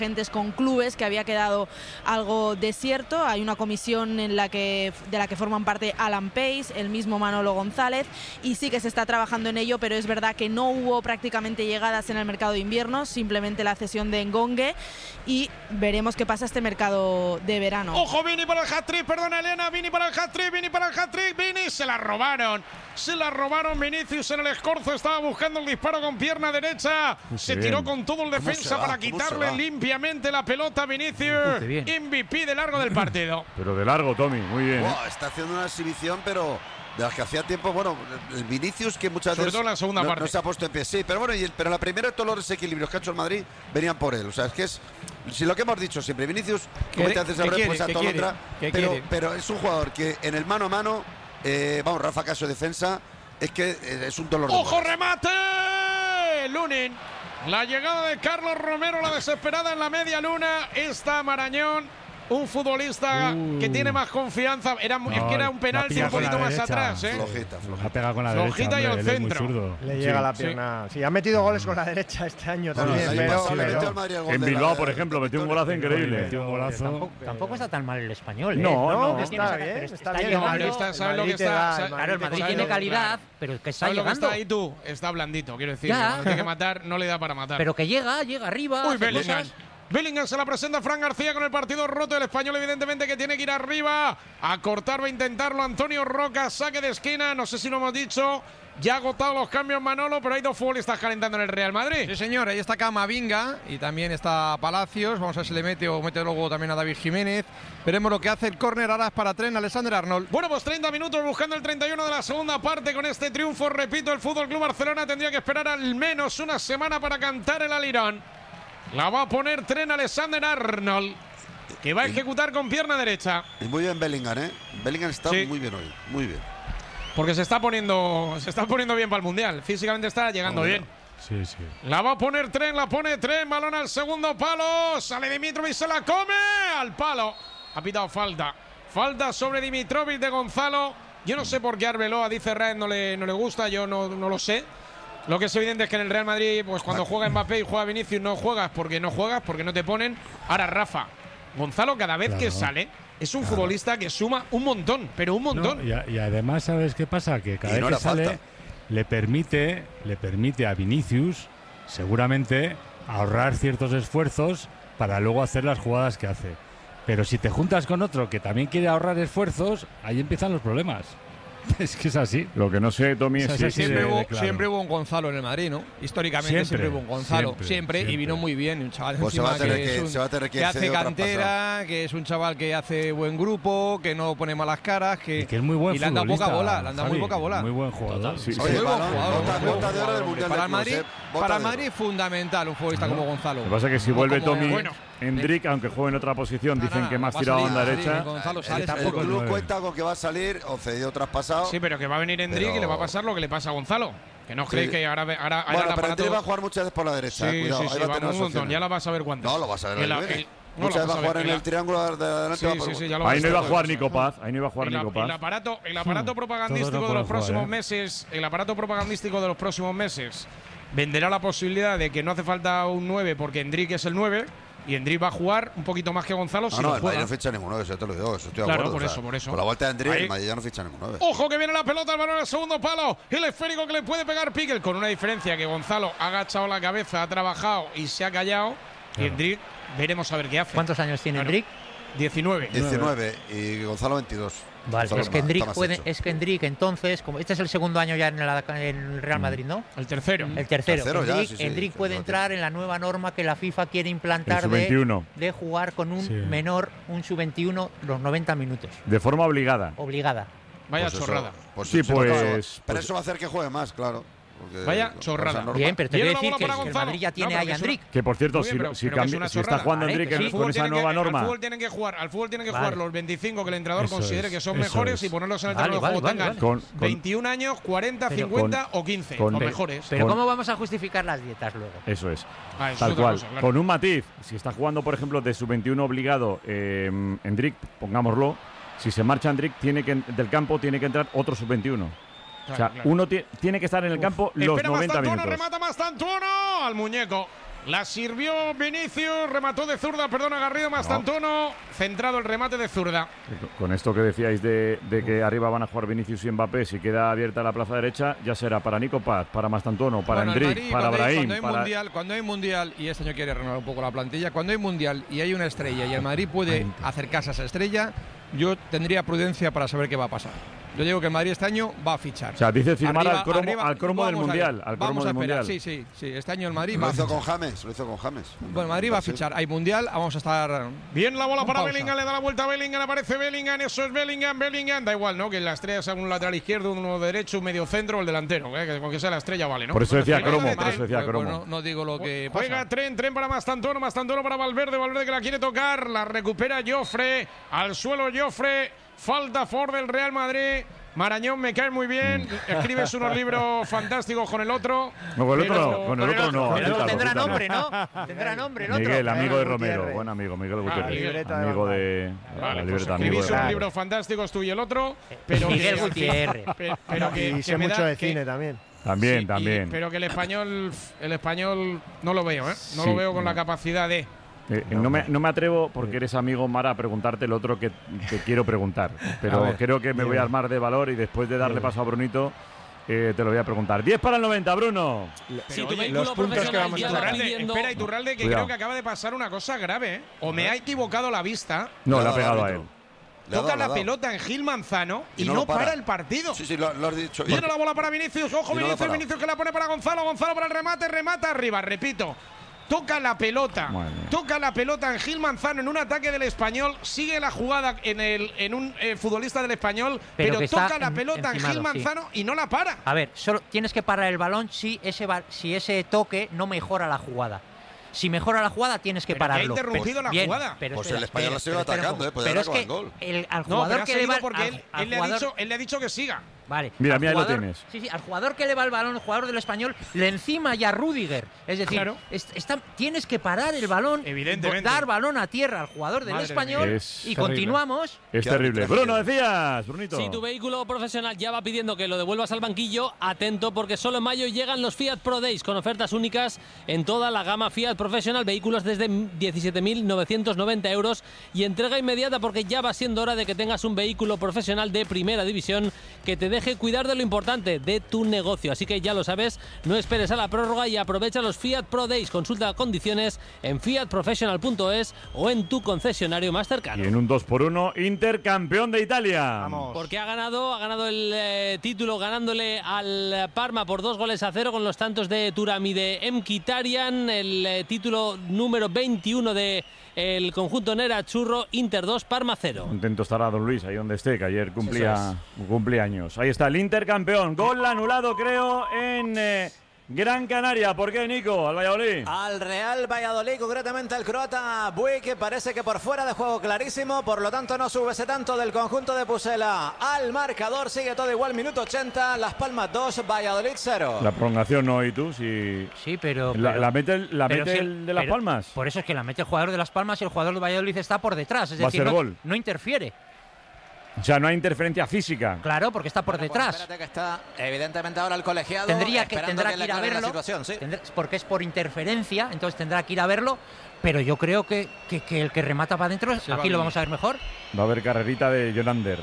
agentes con clubes, que había quedado algo desierto. Hay una comisión de la que forman parte Alan Pace, el mismo Manolo González, y sí que se está trabajando en ello, pero es verdad que no hubo prácticamente llegadas en el mercado de invierno, simplemente la cesión de Ngonge, y veremos qué pasa este mercado de verano. ¡Ojo, Vini para el hat-trick! Perdona, Elena, Vini para el hat-trick, Vini para el hat-trick, Vini, se la robaron Vinicius en el escorzo, estaba buscando el disparo con pierna derecha, se tiró con todo el defensa para quitarle limpiamente la pelota a Vinicius, MVP de largo del partido. Pero de largo, Tommy, muy bien. Está haciendo una exhibición, pero de las que hacía tiempo, bueno, el Vinicius que muchas sobre veces todo en la segunda parte no se ha puesto en pie, sí, pero bueno, pero la primera todos los desequilibrios que ha hecho el Madrid venían por él, o sea, es que es, si lo que hemos dicho siempre, Vinicius comete antes el respuesta a otra, pero es un jugador que en el mano a mano, vamos, Rafa Caso defensa, es que es un dolor. ¡Ojo, remate! Lunin, la llegada de Carlos Romero, la desesperada en la media luna, está Marañón. Un futbolista que tiene más confianza. Es que era un penalti un poquito más atrás, ¿eh? Flojita. Ha pegado con la derecha. Flojita y al centro. Le llega la pierna. Sí, ha metido goles con la derecha este año también. En Bilbao, por ejemplo, metió un golazo increíble. Tampoco está tan mal el español, ¿eh? No, está bien. Está bien. ¿Sabes lo que está? Claro, el Madrid tiene calidad, pero que está llegando. Lo que está ahí tú, está blandito, quiero decir. No tiene que matar, no le da para matar. Pero que llega arriba. Uy, Bellingham se la presenta a Fran García con el partido roto. El español evidentemente que tiene que ir arriba a cortar, va a intentarlo Antonio Roca, saque de esquina, no sé si lo hemos dicho. Ya ha agotado los cambios Manolo, pero hay dos futbolistas calentando en el Real Madrid. Sí, señor, ahí está Camavinga y también está Palacios. Vamos a ver si le mete o mete luego también a David Jiménez. Veremos lo que hace el córner. Ahora es para Trent Alexander-Arnold. Bueno, pues 30 minutos buscando el 31 de la segunda parte con este triunfo. Repito, el Fútbol Club Barcelona tendría que esperar al menos una semana para cantar el alirón. La va a poner Trent Alexander-Arnold, que va a ejecutar con pierna derecha. Y muy bien Bellingham, ¿eh? Bellingham está muy bien hoy, muy bien. Porque se está poniendo bien para el Mundial. Físicamente está llegando bien. Sí. La va a poner Trent, la pone Trent, balón al segundo palo. Sale Dimitrovic, se la come al palo. Ha pitado falta. Falta sobre Dimitrovic de Gonzalo. Yo no sé por qué Arbeloa, dice Raed, no le gusta, yo no lo sé. Lo que es evidente es que en el Real Madrid, pues cuando juega Mbappé y juega Vinicius, no juegas porque no te ponen. Ahora Rafa, Gonzalo cada vez que sale es un futbolista que suma un montón, pero un montón. No, y además, ¿sabes qué pasa? Que cada vez que sale le permite a Vinicius seguramente ahorrar ciertos esfuerzos para luego hacer las jugadas que hace. Pero si te juntas con otro que también quiere ahorrar esfuerzos, ahí empiezan los problemas. Es que es así. Lo que no sé, Tommy, es si siempre hubo un Gonzalo en el Madrid, ¿no? Históricamente siempre hubo un Gonzalo, siempre, y vino muy bien. Un chaval pues que hace cantera, que es un chaval que hace buen grupo, que no pone malas caras, que es muy buen y le anda poca bola, muy poca bola. Muy buen jugador. Para el Madrid es fundamental un futbolista como Gonzalo. Lo que pasa es que si vuelve Tommy Endrick, aunque juegue en otra posición, dicen que más tirado a banda derecha. El club cuenta con que va a salir o cedido traspasado. Sí, pero que va a venir Endrick y le va a pasar lo que le pasa a Gonzalo. Que no creéis que ahora bueno, pero Endrick va a jugar muchas veces por la derecha. Sí, cuidado, sí, va a tener un montón. Ya la vas a ver cuántas. No, lo vas a ver. Muchas veces va a jugar en el triángulo de adelante. Ahí no iba a jugar Nico Paz. El aparato propagandístico de los próximos meses. El aparato propagandístico de los próximos meses venderá la posibilidad de que no hace falta un 9 porque Endrick es el 9. Y Endrick va a jugar un poquito más que Gonzalo. Si no, el Madrid no ficha ningún 9, eso te lo digo. Eso estoy de acuerdo. Claro, por eso. Con la vuelta de Endrick, el Madrid ya no ficha ningún 9. Ojo que viene la pelota, el balón al segundo palo. El esférico que le puede pegar Piquel. Con una diferencia que Gonzalo ha agachado la cabeza, ha trabajado y se ha callado. Claro. Y Endrick, veremos a ver qué hace. ¿Cuántos años tiene Endrick? 19 y Gonzalo 22. Vale, es que Endrick entonces, como este es el segundo año ya en el Real Madrid, ¿no? El tercero. Endrick puede entrar en la nueva norma que la FIFA quiere implantar de jugar con un menor, un sub-21, los 90 minutos. De forma obligada. Vaya chorrada. Pero eso va a hacer que juegue más, claro. Vaya chorrada. Bien, pero te voy a decir que el Madrid ya tiene ahí a Endrick. Que por cierto, si está jugando Endrick con esa nueva norma. Al fútbol tienen que jugar los 25 que el entrenador considere que son mejores y ponerlos en el terreno de juego. Tengan 21 años, 40, 50 o 15, los mejores. Pero ¿cómo vamos a justificar las dietas luego? Eso es. Tal cual. Con un matiz. Si está jugando, por ejemplo, de sub-21 obligado Endrick, pongámoslo. Si se marcha Endrick del campo, tiene que entrar otro sub-21. O sea, uno tiene que estar en el campo los 90 minutos. Remata Mastantuono al muñeco. La sirvió Vinicius, remató de zurda, perdona Garrido, Mastantuono, centrado el remate de zurda. Con esto que decíais de que arriba van a jugar Vinicius y Mbappé, si queda abierta la plaza derecha, ya será para Nico Paz, para Mastantuono, para Endrick, para Brahim. Cuando hay mundial, y este año quiere renovar un poco la plantilla, cuando hay mundial y hay una estrella y el Madrid puede acercarse a esa estrella, yo tendría prudencia para saber qué va a pasar. Yo digo que el Madrid este año va a fichar. O sea, dice firmar al cromo del Mundial. Vamos a esperar, sí. Este año el Madrid va a fichar. Lo hizo con James. Bueno, el Madrid va a fichar. Hay Mundial, vamos a estar... Bien la bola para Bellingham, le da la vuelta a Bellingham, aparece Bellingham, eso es Bellingham. Da igual, ¿no? Que la estrella sea un lateral izquierdo, uno derecho, un medio centro o el delantero. Que con que sea la estrella vale, ¿no? Por eso decía cromo, No digo lo que pasa. Juega Tren para Mastantuono para Valverde que la quiere tocar, la recupera Joffre, al suelo Joffre, falta Ford del Real Madrid. Marañón me cae muy bien, escribes unos libros fantásticos con el otro. No, con el otro no. Pero tendrá nombre, ¿no? Tendrá nombre el otro. Miguel, amigo de Romero, buen amigo, Miguel Gutiérrez. Amigo de la libreta. Escribís unos libros fantásticos tú y el otro, pero Miguel Gutiérrez. Y sé mucho de cine también. También. Pero que el español no lo veo, ¿eh? No lo veo con la capacidad de... No me atrevo, porque eres amigo, Mara, a preguntarte lo otro que te quiero preguntar. Pero creo que me voy a armar de valor y después de darle paso a Brunito, te lo voy a preguntar. 10 para el 90, Bruno. Si tu vehículo profesional ya va pidiendo... Espera, Iturralde, que creo que acaba de pasar una cosa grave, ¿eh? O me ha equivocado la vista. No, le ha pegado a él. Toca la pelota en Gil Manzano y no para el partido. Sí, lo has dicho. Viene la bola para Vinicius. Ojo, Vinicius que la pone para Gonzalo para el remate, remata arriba, repito. Toca la pelota en Gil Manzano en un ataque del Español, sigue la jugada en un futbolista del Español, pero toca la pelota en Gil Manzano y no la para. A ver, solo tienes que parar el balón si ese toque no mejora la jugada. Si mejora la jugada, tienes que pararlo. Ha interrumpido la jugada. Pues el Español ha sido atacando, pero es que al jugador que le va porque él le ha dicho que siga. Vale. Mira, ahí lo tienes. Sí, al jugador que le va el balón, el jugador del Español, le encima ya Rüdiger. Es decir, tienes que parar el balón, dar balón a tierra al jugador del Español y continuamos. Es terrible. Bruno, decías, Brunito. Si tu vehículo profesional ya va pidiendo que lo devuelvas al banquillo, atento, porque solo en mayo llegan los Fiat Pro Days con ofertas únicas en toda la gama Fiat Professional, vehículos desde 17.990 euros y entrega inmediata, porque ya va siendo hora de que tengas un vehículo profesional de primera división que te deje cuidar de lo importante, de tu negocio. Así que ya lo sabes, no esperes a la prórroga y aprovecha los Fiat Pro Days. Consulta condiciones en fiatprofessional.es o en tu concesionario más cercano. Y en un 2-1, Inter campeón de Italia. Vamos. Porque ha ganado el título ganándole al Parma por 2-0 con los tantos de Thuram y de Mkhitaryan. El título número 21 de el conjunto Nerazzurro. Inter 2, Parma 0. Contento estará don Luis ahí donde esté, que ayer cumplía años. Ahí está el Inter campeón. Gol anulado, creo, en Gran Canaria. ¿Por qué, Nico? ¿Al Valladolid? Al Real Valladolid, concretamente al croata Buick, parece que por fuera de juego clarísimo, por lo tanto no sube ese tanto del conjunto de Pucela al marcador, sigue todo igual, minuto 80, Las Palmas 2, Valladolid 0. La prolongación no, ¿y tú? Sí, pero ¿La mete el de Las Palmas? Por eso es que la mete el jugador de Las Palmas y el jugador de Valladolid está por detrás, es decir, no interfiere. O sea, no hay interferencia física. Claro, porque está por detrás. Pues espérate que está evidentemente ahora el colegiado. Tendrá que ir a verlo, ¿sí? porque es por interferencia, entonces tendrá que ir a verlo. Pero yo creo que el que remata para adentro, aquí lo vamos a ver mejor. Va a haber carrerita de Jonander.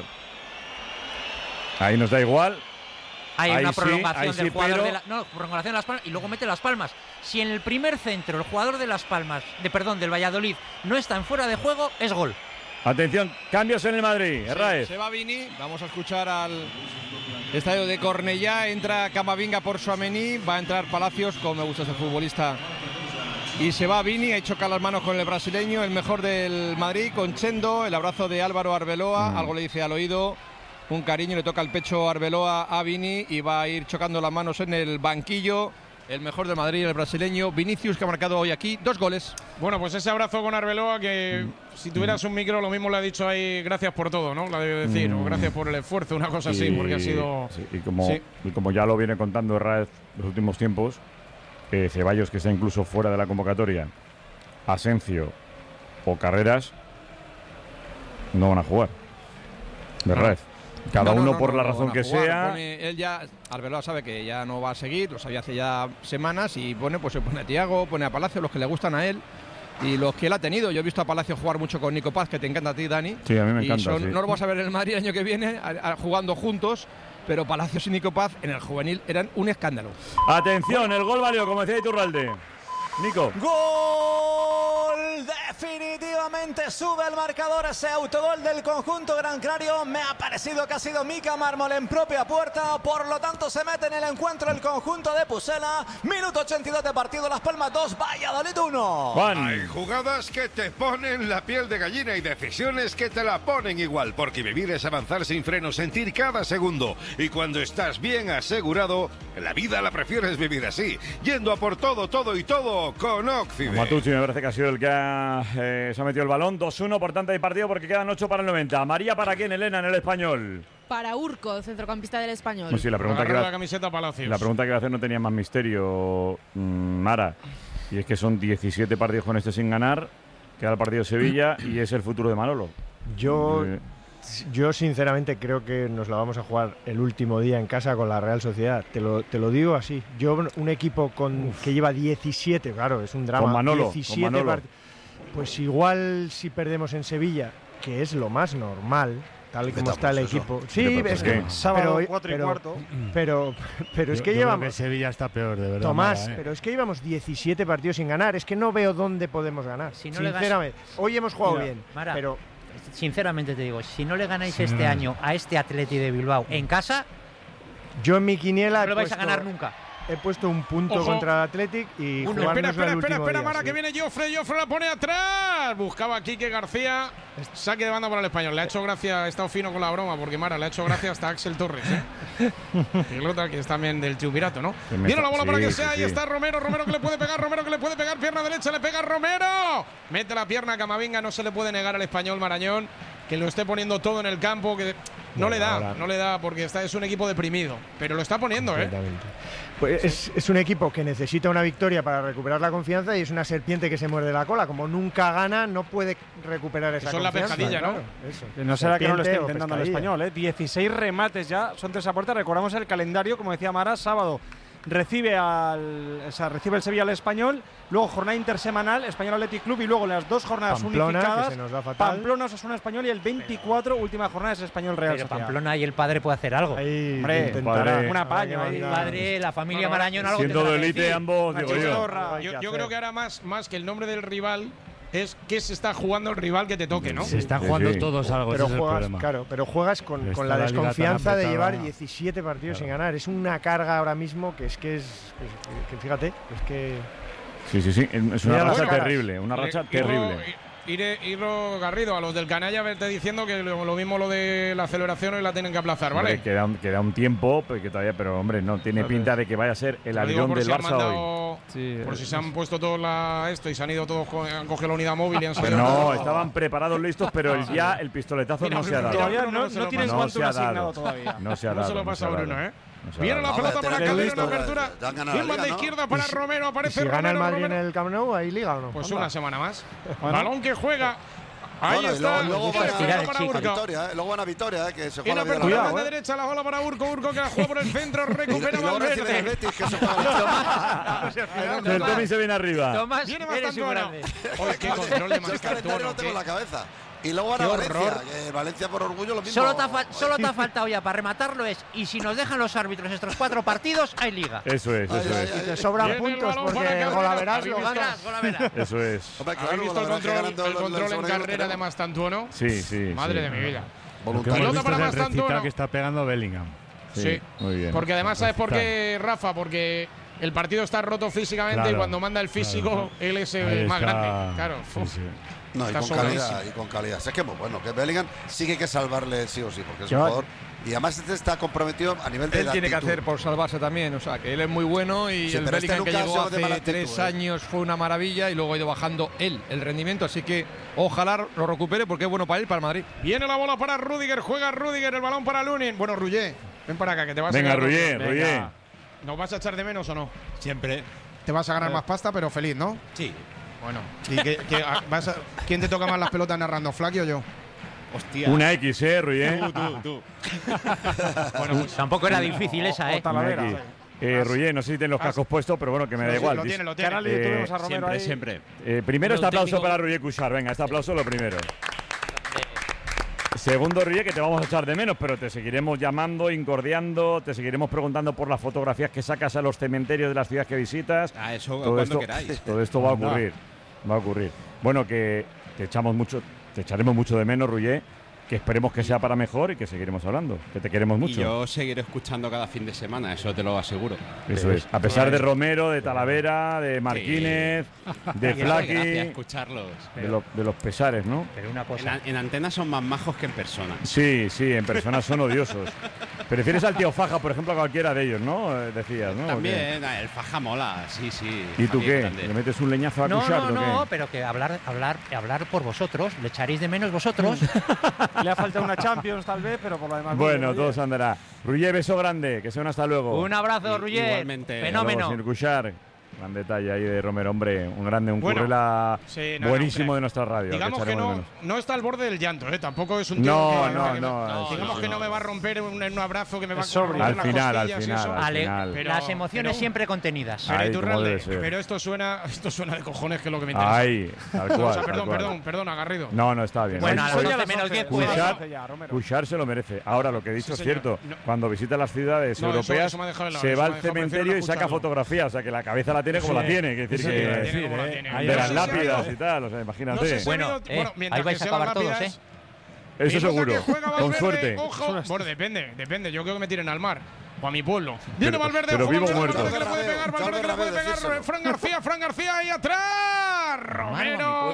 Ahí nos da igual. Hay una prolongación del jugador prolongación de Las Palmas y luego mete Las Palmas. Si en el primer centro el jugador de Las Palmas, del Valladolid, no está en fuera de juego, es gol. Atención, cambios en el Madrid. Se va Vini, vamos a escuchar al estadio de Cornellá. Entra Camavinga por Tchouaméni, va a entrar Palacios, como me gusta ese futbolista. Y se va Vini, ha chocado las manos con el brasileño, el mejor del Madrid, con Chendo, el abrazo de Álvaro Arbeloa, algo le dice al oído, un cariño, le toca el pecho Arbeloa a Vini y va a ir chocando las manos en el banquillo. El mejor del Madrid, el brasileño Vinicius, que ha marcado hoy aquí 2 goles. Bueno, pues ese abrazo con Arbeloa, que si tuvieras un micro, lo mismo le ha dicho ahí, gracias por todo, ¿no? La debe decir, o gracias por el esfuerzo, una cosa así, porque ha sido... Sí, y como ya lo viene contando Herrera los últimos tiempos, Ceballos, que está incluso fuera de la convocatoria, Asencio o Carreras, no van a jugar. Herrera. Cada uno por la razón que sea. Él ya, Arbeloa sabe que ya no va a seguir, lo sabía hace ya semanas, y pues se pone a Thiago, pone a Palacio, los que le gustan a él. Y los que él ha tenido, yo he visto a Palacio jugar mucho con Nico Paz, que te encanta a ti, Dani. Sí, a mí me encanta. No lo vas a ver en el Madrid el año que viene jugando juntos, pero Palacios y Nico Paz en el juvenil eran un escándalo. Atención, el gol valió, como decía Iturralde. Nico. ¡Gol! Definitivamente sube el marcador ese autogol del conjunto Gran Canario. Me ha parecido que ha sido Mika Mármol en propia puerta. Por lo tanto, se mete en el encuentro el conjunto de Pucela. Minuto 82 de partido. Las Palmas 2, Valladolid 1. Juan. Hay jugadas que te ponen la piel de gallina y decisiones que te la ponen igual. Porque vivir es avanzar sin freno, sentir cada segundo. Y cuando estás bien asegurado, la vida la prefieres vivir así. Yendo a por todo, todo y todo con Occident. Matucci me parece que ha sido el que se ha metido el balón. 2-1 por tanto de partido porque quedan 8 para el 90. María, ¿para quién, Elena, en el Español? Para Urco, centrocampista del Español. Pues sí, la pregunta que la camiseta Palacios. La pregunta que iba a hacer no tenía más misterio, Mara. Y es que son 17 partidos con este sin ganar. Queda el partido de Sevilla y es el futuro de Manolo. Yo sinceramente creo que nos la vamos a jugar el último día en casa con la Real Sociedad. Te lo digo así. Yo, un equipo que lleva 17, claro, es un drama. Con Manolo. Pues igual si perdemos en Sevilla, que es lo más normal, tal y como está el equipo. Sí, es que sábado 4 y cuarto. Pero es que llevamos. Creo que Sevilla está peor, de verdad. Tomás, pero es que llevamos 17 partidos sin ganar. Es que no veo dónde podemos ganar. Si no sinceramente. Hoy hemos jugado bien, Mara, pero sinceramente te digo, si no le ganáis este año a este Atleti de Bilbao en casa, yo en mi quiniela no lo vais a ganar nunca. He puesto un punto contra el Athletic y Espera, Mara, que viene Joffre la pone atrás. Buscaba a Quique García. Saque de banda para el Español. Le ha hecho gracia, ha estado fino con la broma, porque Mara le ha hecho gracia hasta Axel Torres, y el otro que es también del Triunvirato, ¿no? Viene la bola para que sea, ahí está Romero que le puede pegar, pierna derecha, le pega Romero. Mete la pierna a Camavinga, no se le puede negar al Español Marañón que lo esté poniendo todo en el campo, que no le da porque es un equipo deprimido, pero lo está poniendo, Pues es un equipo que necesita una victoria para recuperar la confianza y es una serpiente que se muerde la cola. Como nunca gana, no puede recuperar esa confianza. Son la pescadilla, ¿no? Claro, eso. No será que no lo esté intentando al Español, 16 remates ya, son 3 a puerta. Recordamos el calendario, como decía Mara, sábado recibe el Sevilla al Español, luego jornada intersemanal, Español Athletic Club, y luego las 2 jornadas unificadas, que se nos da fatal. Pamplona, Osasuna, Español, y el 24, última jornada es Español Real Sociedad. Pamplona y el padre puede hacer algo. Hombre, un apaño. El padre, la familia Marañón, algo siendo de élite ambos, digo yo creo que ahora más que el nombre del rival es que se está jugando el rival que te toque, ¿no? Se están jugando todos algo, pero ese es el problema. Claro, pero juegas con la desconfianza de llevar 17 partidos sin ganar. Es una carga ahora mismo que fíjate, es que... Sí, es una racha terrible, Iro Garrido, a los del Canalla verte diciendo que lo mismo lo de la celebración hoy la tienen que aplazar, ¿vale? Hombre, queda un tiempo, pero hombre, no tiene pinta de que vaya a ser el avión del Barça hoy. Por si se han puesto todos esto y se han ido todos, han cogido la unidad móvil y han salido. No, estaban preparados, listos, pero el pistoletazo no se ha dado. Todavía no tienes cuánto asignado todavía. No se ha dado. No se lo pasa a Bruno, Viene la pelota para Calderón, una apertura. Firma de izquierda para Romero, aparece Romero. Si gana el Madrid en el Camp Nou, ¿hay liga o no? Pues una semana más. Balón que juega. Ahí está. Luego van a Vitoria, que se juega la vida. De derecha la bola para Urco que la juega por el centro, recupera Valverde. El Tommy se viene arriba. Tomás, viene Mastantuono. Oye, qué control de Mastantuono. No tengo la cabeza. Y luego van a Valencia, Valencia por orgullo lo mismo. Solo te ha faltado ya para rematarlo y si nos dejan los árbitros estos 4 partidos, hay liga. Eso es. Y te sobran puntos porque Golaveras lo ganas. Eso es. ¿Habéis visto el control en carrera de Mastantuono? Sí. Madre de mi vida. Pelota para Mastantuono. Que está pegando Bellingham. Sí, muy bien. Porque además, ¿sabes por qué, Rafa? Porque el partido está roto físicamente y cuando manda el físico, él es el más grande. Claro. No, y con calidad. Es que bueno, que Bellingham sí que hay que salvarle sí o sí, porque es un jugador. Y además está comprometido a nivel de él tiene que hacer por salvarse también, o sea, que él es muy bueno y el Bellingham que llegó hace 3 años fue una maravilla y luego ha ido bajando el rendimiento, así que ojalá lo recupere porque es bueno para él y para el Madrid. Viene la bola para Rüdiger, juega Rüdiger, el balón para Lunin. Bueno, Rullé, ven para acá que te vas a ganar. Venga, Rullé. ¿Nos vas a echar de menos o no? Siempre. Te vas a ganar más pasta, pero feliz, ¿no? Sí. Bueno, ¿y ¿quién te toca más las pelotas narrando, Flaky o yo? Hostia. Una X, Ruye. Tú. Bueno, pues tampoco era difícil esa, Ruye, no sé si tienen los cascos puestos, pero bueno, que me da igual. Lo tiene. Canal de YouTube vemos a Romero siempre. Primero este aplauso para Ruye Cuixart. Venga, este aplauso lo primero. Segundo, Ruye, que te vamos a echar de menos, pero te seguiremos llamando, incordiando, te seguiremos preguntando por las fotografías que sacas a los cementerios de las ciudades que visitas. Eso cuando queráis. Todo esto va a ocurrir. Bueno, que te echaremos mucho de menos, Ruye, que esperemos que sea para mejor y que seguiremos hablando, que te queremos mucho. Y yo seguiré escuchando cada fin de semana, eso te lo aseguro. Eso es. A pesar de Romero, de Talavera, de Martínez, de Flaqui, escucharlos. De los pesares, ¿no? Pero una cosa. En antena son más majos que en persona. Sí, en persona son odiosos. Prefieres al tío Faja, por ejemplo, a cualquiera de ellos, ¿no? Decías, ¿no? También, el Faja mola, sí. ¿Y tú qué? ¿Le metes un leñazo a Cuixart? No, pero que hablar por vosotros, le echaréis de menos vosotros. Le ha faltado una Champions tal vez, pero por lo demás. Bueno, todo se andará. Ruye, beso grande, que se hasta luego. Un abrazo, Ruye. Igualmente. Fenómeno. Señor Cuixart. Gran detalle ahí de Romero, hombre, un grande, un currela buenísimo de nuestra radio. Digamos que no está al borde del llanto, tampoco es un tío. No. Digamos que no me va a romper un abrazo que me va a romper al final. Pero las emociones siempre contenidas. Pero esto suena de cojones, que es lo que me interesa. Ahí, tal cual. Perdón, Garrido. No, está bien. Bueno, a las menos 10 Cuixart se lo merece. Ahora, lo que he dicho es cierto. Cuando visita las ciudades europeas, se va al cementerio y saca fotografías. O sea, que la cabeza la tiene como la tiene, que decir de las lápidas y tal, o sea, imagínate. Bueno, ahí vais a acabar todos, Eso seguro, con suerte. Ojo, bueno, depende, yo creo que me tiren al mar o a mi pueblo. Viene Valverde, pero vivo muerto. Valverde que le puede pegar, Fran García ahí atrás. Romero,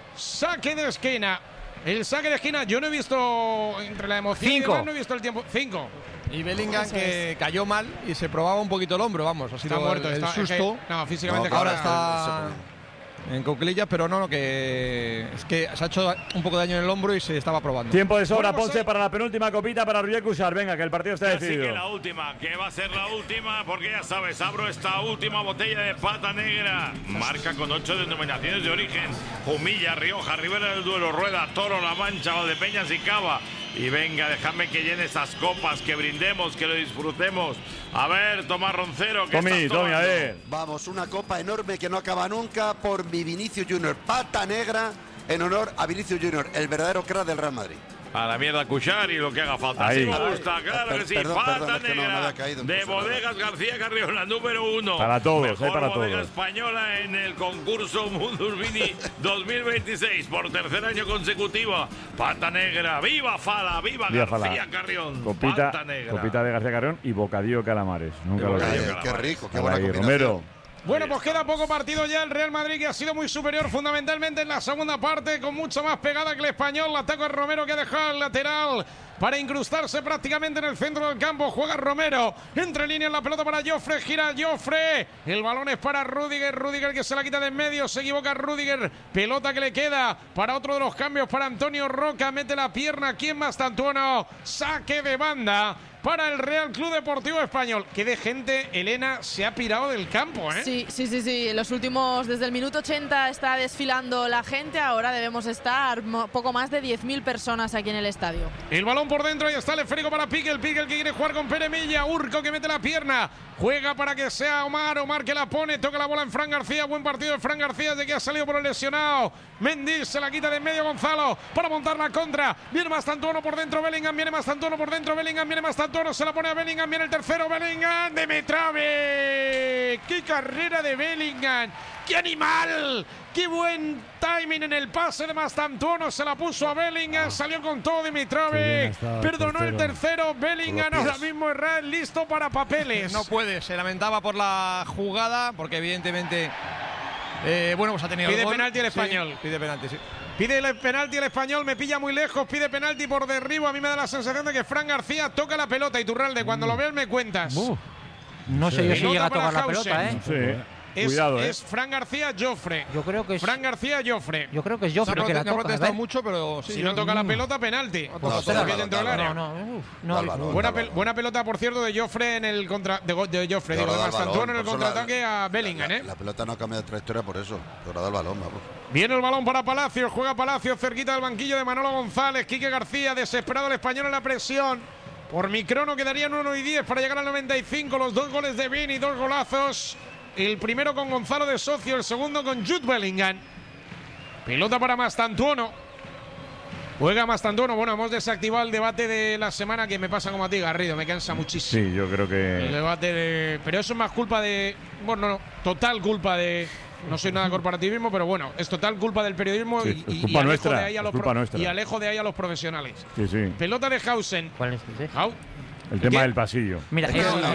saque de esquina. El saque de esquina, yo no he visto entre la emoción y no he visto el tiempo. 5. Y Bellingham que cayó mal y se probaba un poquito el hombro, vamos, ha sido muerto, el susto. Físicamente ahora está en cuclillas, pero que es que se ha hecho un poco de daño en el hombro y se estaba probando. Tiempo de sobra, Ponce, para la penúltima copita para Ruye Cuixart. Venga, que el partido está decidido. Así que la última, que va a ser la última, porque ya sabes, abro esta última botella de Pata Negra. Marca con 8 denominaciones de origen: Jumilla, Rioja, Ribera del Duero, Rueda, Toro, La Mancha, Valdepeñas y Cava. Y venga, déjame que llene esas copas, que brindemos, que lo disfrutemos. A ver, Tomás Roncero, que Tommy, a ver. Vamos, una copa enorme que no acaba nunca por mi Vinicius Junior. Pata negra en honor a Vinicius Junior, el verdadero crack del Real Madrid. A la mierda Cuixart y lo que haga falta. Ahí. Sí me gusta, claro que sí. Pata negra de Bodegas García Carriola, número 1. Para todos, Mejor para bodega todos. española en el concurso Mundus Vini 2026 por tercer año consecutivo. Pata negra, viva Fala, viva García Carrión. Copita de García Carrión y bocadillo de calamares. Nunca lo he. Qué rico, qué buena combinación. Romero. Bueno, pues queda poco partido ya. El Real Madrid, que ha sido muy superior fundamentalmente en la segunda parte, con mucho más pegada que el Español. La ataca Romero, que ha dejado el lateral para incrustarse prácticamente en el centro del campo. Juega Romero, entre líneas la pelota para Joffre, gira Joffre. El balón es para Rudiger que se la quita de en medio. Se equivoca Rudiger, pelota que le queda para otro de los cambios, para Antonio Roca. Mete la pierna, ¿quién más? Tantuono. Saque de banda para el Real Club Deportivo Español. Qué de gente, Elena, se ha pirado del campo, ¿eh? Sí. En los últimos, desde el minuto 80 está desfilando la gente. Ahora debemos estar poco más de 10.000 personas aquí en el estadio. El balón por dentro, y está el esférico para Piqué. El Piqué, el que quiere jugar con Pere Milla. Urco, que mete la pierna. Juega para que sea Omar que la pone. Toca la bola en Fran García. Buen partido de Fran García, de que ha salido por el lesionado. Mendy se la quita de en medio Gonzalo para montar la contra. Viene Mastantuono por dentro, Bellingham. Viene Mastantuono por dentro, Bellingham. Viene Mastantuono, se la pone a Bellingham. Viene el tercero, Bellingham. Dimitrovic. ¡Qué carrera de Bellingham! ¡Qué animal! ¡Qué buen timing en el pase de Mastantuono! Se la puso a Bellingham, salió con todo Dimitrovic. Perdonó el tercero, Bellingham ahora mismo es listo para papeles. No puede, se lamentaba por la jugada, porque evidentemente pues ha tenido pide el gol. Penalti el Español. Sí, pide penalti, sí. Pide el penalti el Español, me pilla muy lejos, pide penalti por derribo. A mí me da la sensación de que Fran García toca la pelota. Iturralde, cuando lo veas me cuentas. No sé yo si llega a tocar la pelota, ¿eh? Sí. Cuidado, es Fran García, Jofre. Yo creo que es Fran García, Jofre. Yo creo que es Jofre que la toca. No ha protestado mucho, pero sí. Si no toca la pelota, penalti. Buena pelota, por cierto, de Jofre en el contra de Jofre, digo, de Mastantuono en el contraataque a Bellingham, ¿eh? La pelota no ha cambiado de trayectoria por eso. Pero da el balón, vamos. Viene el balón para Palacios, juega Palacios cerquita del banquillo de Manolo González. Quique García, desesperado el español en la presión. Por Microno quedarían 1 y 10 para llegar al 95. Los 2 goles de Vini, 2 golazos. El primero con Gonzalo de socio, el segundo con Jude Bellingham. Pelota para Mastantuono. Juega Mastantuono. Bueno, hemos desactivado el debate de la semana que me pasa como a ti, Garrido. Me cansa muchísimo. Sí, yo creo que... El debate de... Pero eso es más culpa de... Bueno, no, total culpa de... No soy nada corporativismo, pero bueno, es total culpa del periodismo y alejo de ahí a los profesionales. Sí, sí. Pelota de Hausen. ¿Cuál es ese? El tema del pasillo. Mira,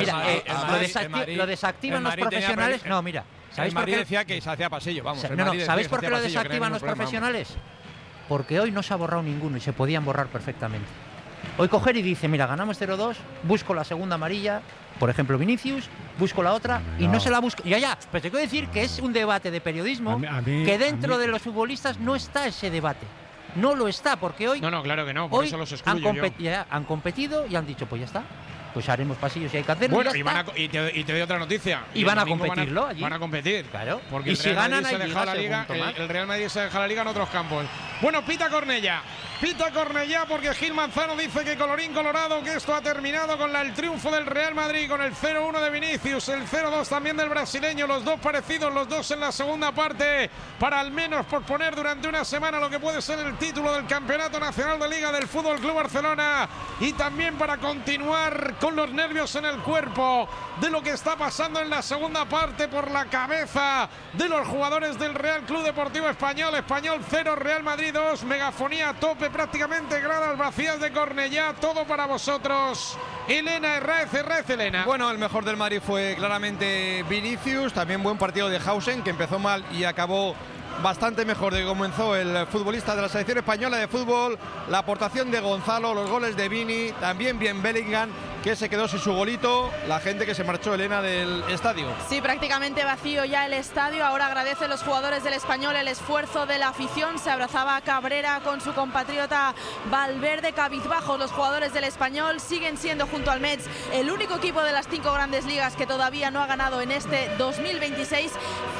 lo desactivan los profesionales. No, mira. ¿Sabéis por qué decía que se hacía pasillo? Vamos. ¿Sabéis por qué lo desactivan los profesionales? Porque hoy no se ha borrado ninguno y se podían borrar perfectamente. Hoy coger y dice, mira, ganamos 0-2, busco la segunda amarilla, por ejemplo Vinicius, busco la otra y no se la busco. Ya, pero te quiero decir que es un debate de periodismo que dentro de los futbolistas no está ese debate. No lo está, porque hoy... No, claro que no, por eso los excluyo han competido y han dicho, pues ya está. Pues haremos pasillos si hay que hacerlo. Bueno, y te doy otra noticia. Y van a competirlo allí. Van a competir. Claro. Porque y si ganan, el Real Madrid se deja la liga en otros campos. Bueno, pita Cornellá. Pita Cornellá porque Gil Manzano dice que colorín colorado, que esto ha terminado con el triunfo del Real Madrid, con el 0-1 de Vinicius, el 0-2 también del brasileño, los dos parecidos, los dos en la segunda parte, para al menos posponer durante una semana lo que puede ser el título del Campeonato Nacional de Liga del Fútbol Club Barcelona, y también para continuar con los nervios en el cuerpo de lo que está pasando en la segunda parte por la cabeza de los jugadores del Real Club Deportivo Español. Español 0, Real Madrid 2, megafonía a tope, prácticamente gradas vacías de Cornellá, todo para vosotros. Elena Herráez, Elena. Bueno, el mejor del Madrid fue claramente Vinicius, también buen partido de Hausen, que empezó mal y acabó bastante mejor de que comenzó el futbolista de la selección española de fútbol. La aportación de Gonzalo, los goles de Vini, también bien Bellingham, que se quedó sin su golito. La gente que se marchó, Elena, del estadio. Sí, prácticamente vacío ya el estadio. Ahora agradecen los jugadores del Español el esfuerzo de la afición. Se abrazaba a Cabrera con su compatriota Valverde, cabizbajos los jugadores del Español. Siguen siendo, junto al Metz, el único equipo de las 5 grandes ligas que todavía no ha ganado en este 2026.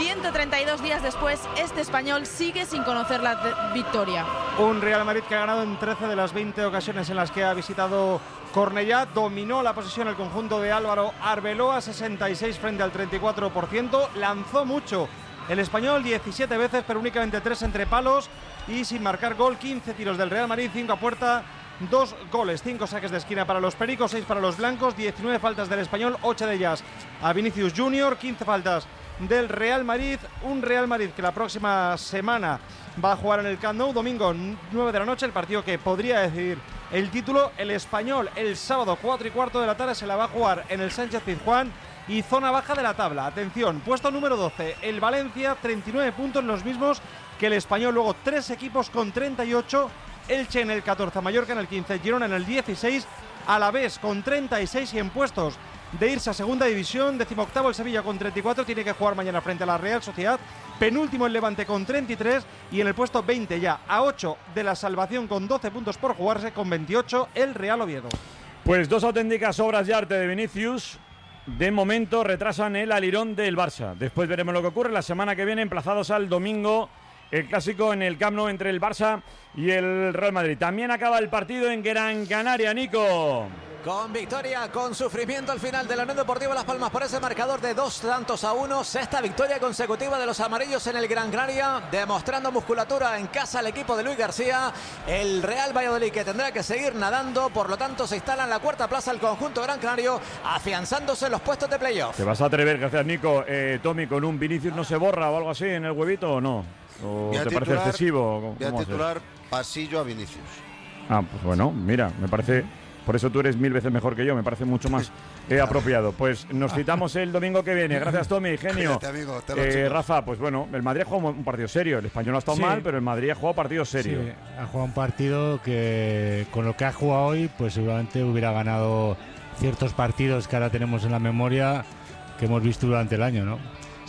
132 días después, este Español sigue sin conocer la victoria. Un Real Madrid que ha ganado en 13 de las 20 ocasiones en las que ha visitado Cornellá. Dominó la posesión el conjunto de Álvaro Arbeloa, 66 frente al 34%. Lanzó mucho el Español, 17 veces, pero únicamente 3 entre palos y sin marcar gol. 15 tiros del Real Madrid, 5 a puerta, 2 goles, 5 saques de esquina para los pericos, 6 para los blancos, 19 faltas del Español, 8 de ellas a Vinicius Junior, 15 faltas del Real Madrid. Un Real Madrid que la próxima semana va a jugar en el Camp Nou, domingo 9 de la noche, el partido que podría decidir el título. El Español el sábado 4:15 de la tarde se la va a jugar en el Sánchez Pizjuán y zona baja de la tabla. Atención, puesto número 12, el Valencia, 39 puntos, los mismos que el Español. Luego 3 equipos con 38, Elche en el 14, Mallorca en el 15, Girona en el 16, Alavés con 36 y en puestos de irse a segunda división. 18º el Sevilla con 34, tiene que jugar mañana frente a la Real Sociedad. Penúltimo el Levante con 33 y en el puesto 20 ya a 8 de la salvación con 12 puntos por jugarse, con 28 el Real Oviedo. Pues 2 auténticas obras de arte de Vinicius. De momento retrasan el alirón del Barça. Después veremos lo que ocurre la semana que viene, emplazados al domingo, el clásico en el Camp Nou entre el Barça y el Real Madrid. También acaba el partido en Gran Canaria, Nico. Con victoria, con sufrimiento al final de la Unión Deportiva Las Palmas por ese marcador de 2-1. Sexta victoria consecutiva de los amarillos en el Gran Canaria, demostrando musculatura en casa el equipo de Luis García. El Real Valladolid, que tendrá que seguir nadando, por lo tanto se instala en la cuarta plaza el conjunto gran canario, afianzándose en los puestos de playoff. ¿Te vas a atrever, gracias Nico, Tommy, con un Vinicius no se borra o algo así en el huevito o no? ¿O te parece excesivo? Voy a titular pasillo a Vinicius. Ah, pues bueno, mira, me parece... Por eso tú eres 1000 veces mejor que yo, me parece mucho más apropiado. Pues nos citamos el domingo que viene. Gracias, Tommy, genio. Cuídate, amigo, Rafa, pues bueno, el Madrid ha jugado un partido serio. El Español ha estado mal, pero el Madrid ha jugado partido serio. Sí, ha jugado un partido que con lo que ha jugado hoy, pues seguramente hubiera ganado ciertos partidos que ahora tenemos en la memoria que hemos visto durante el año, ¿no?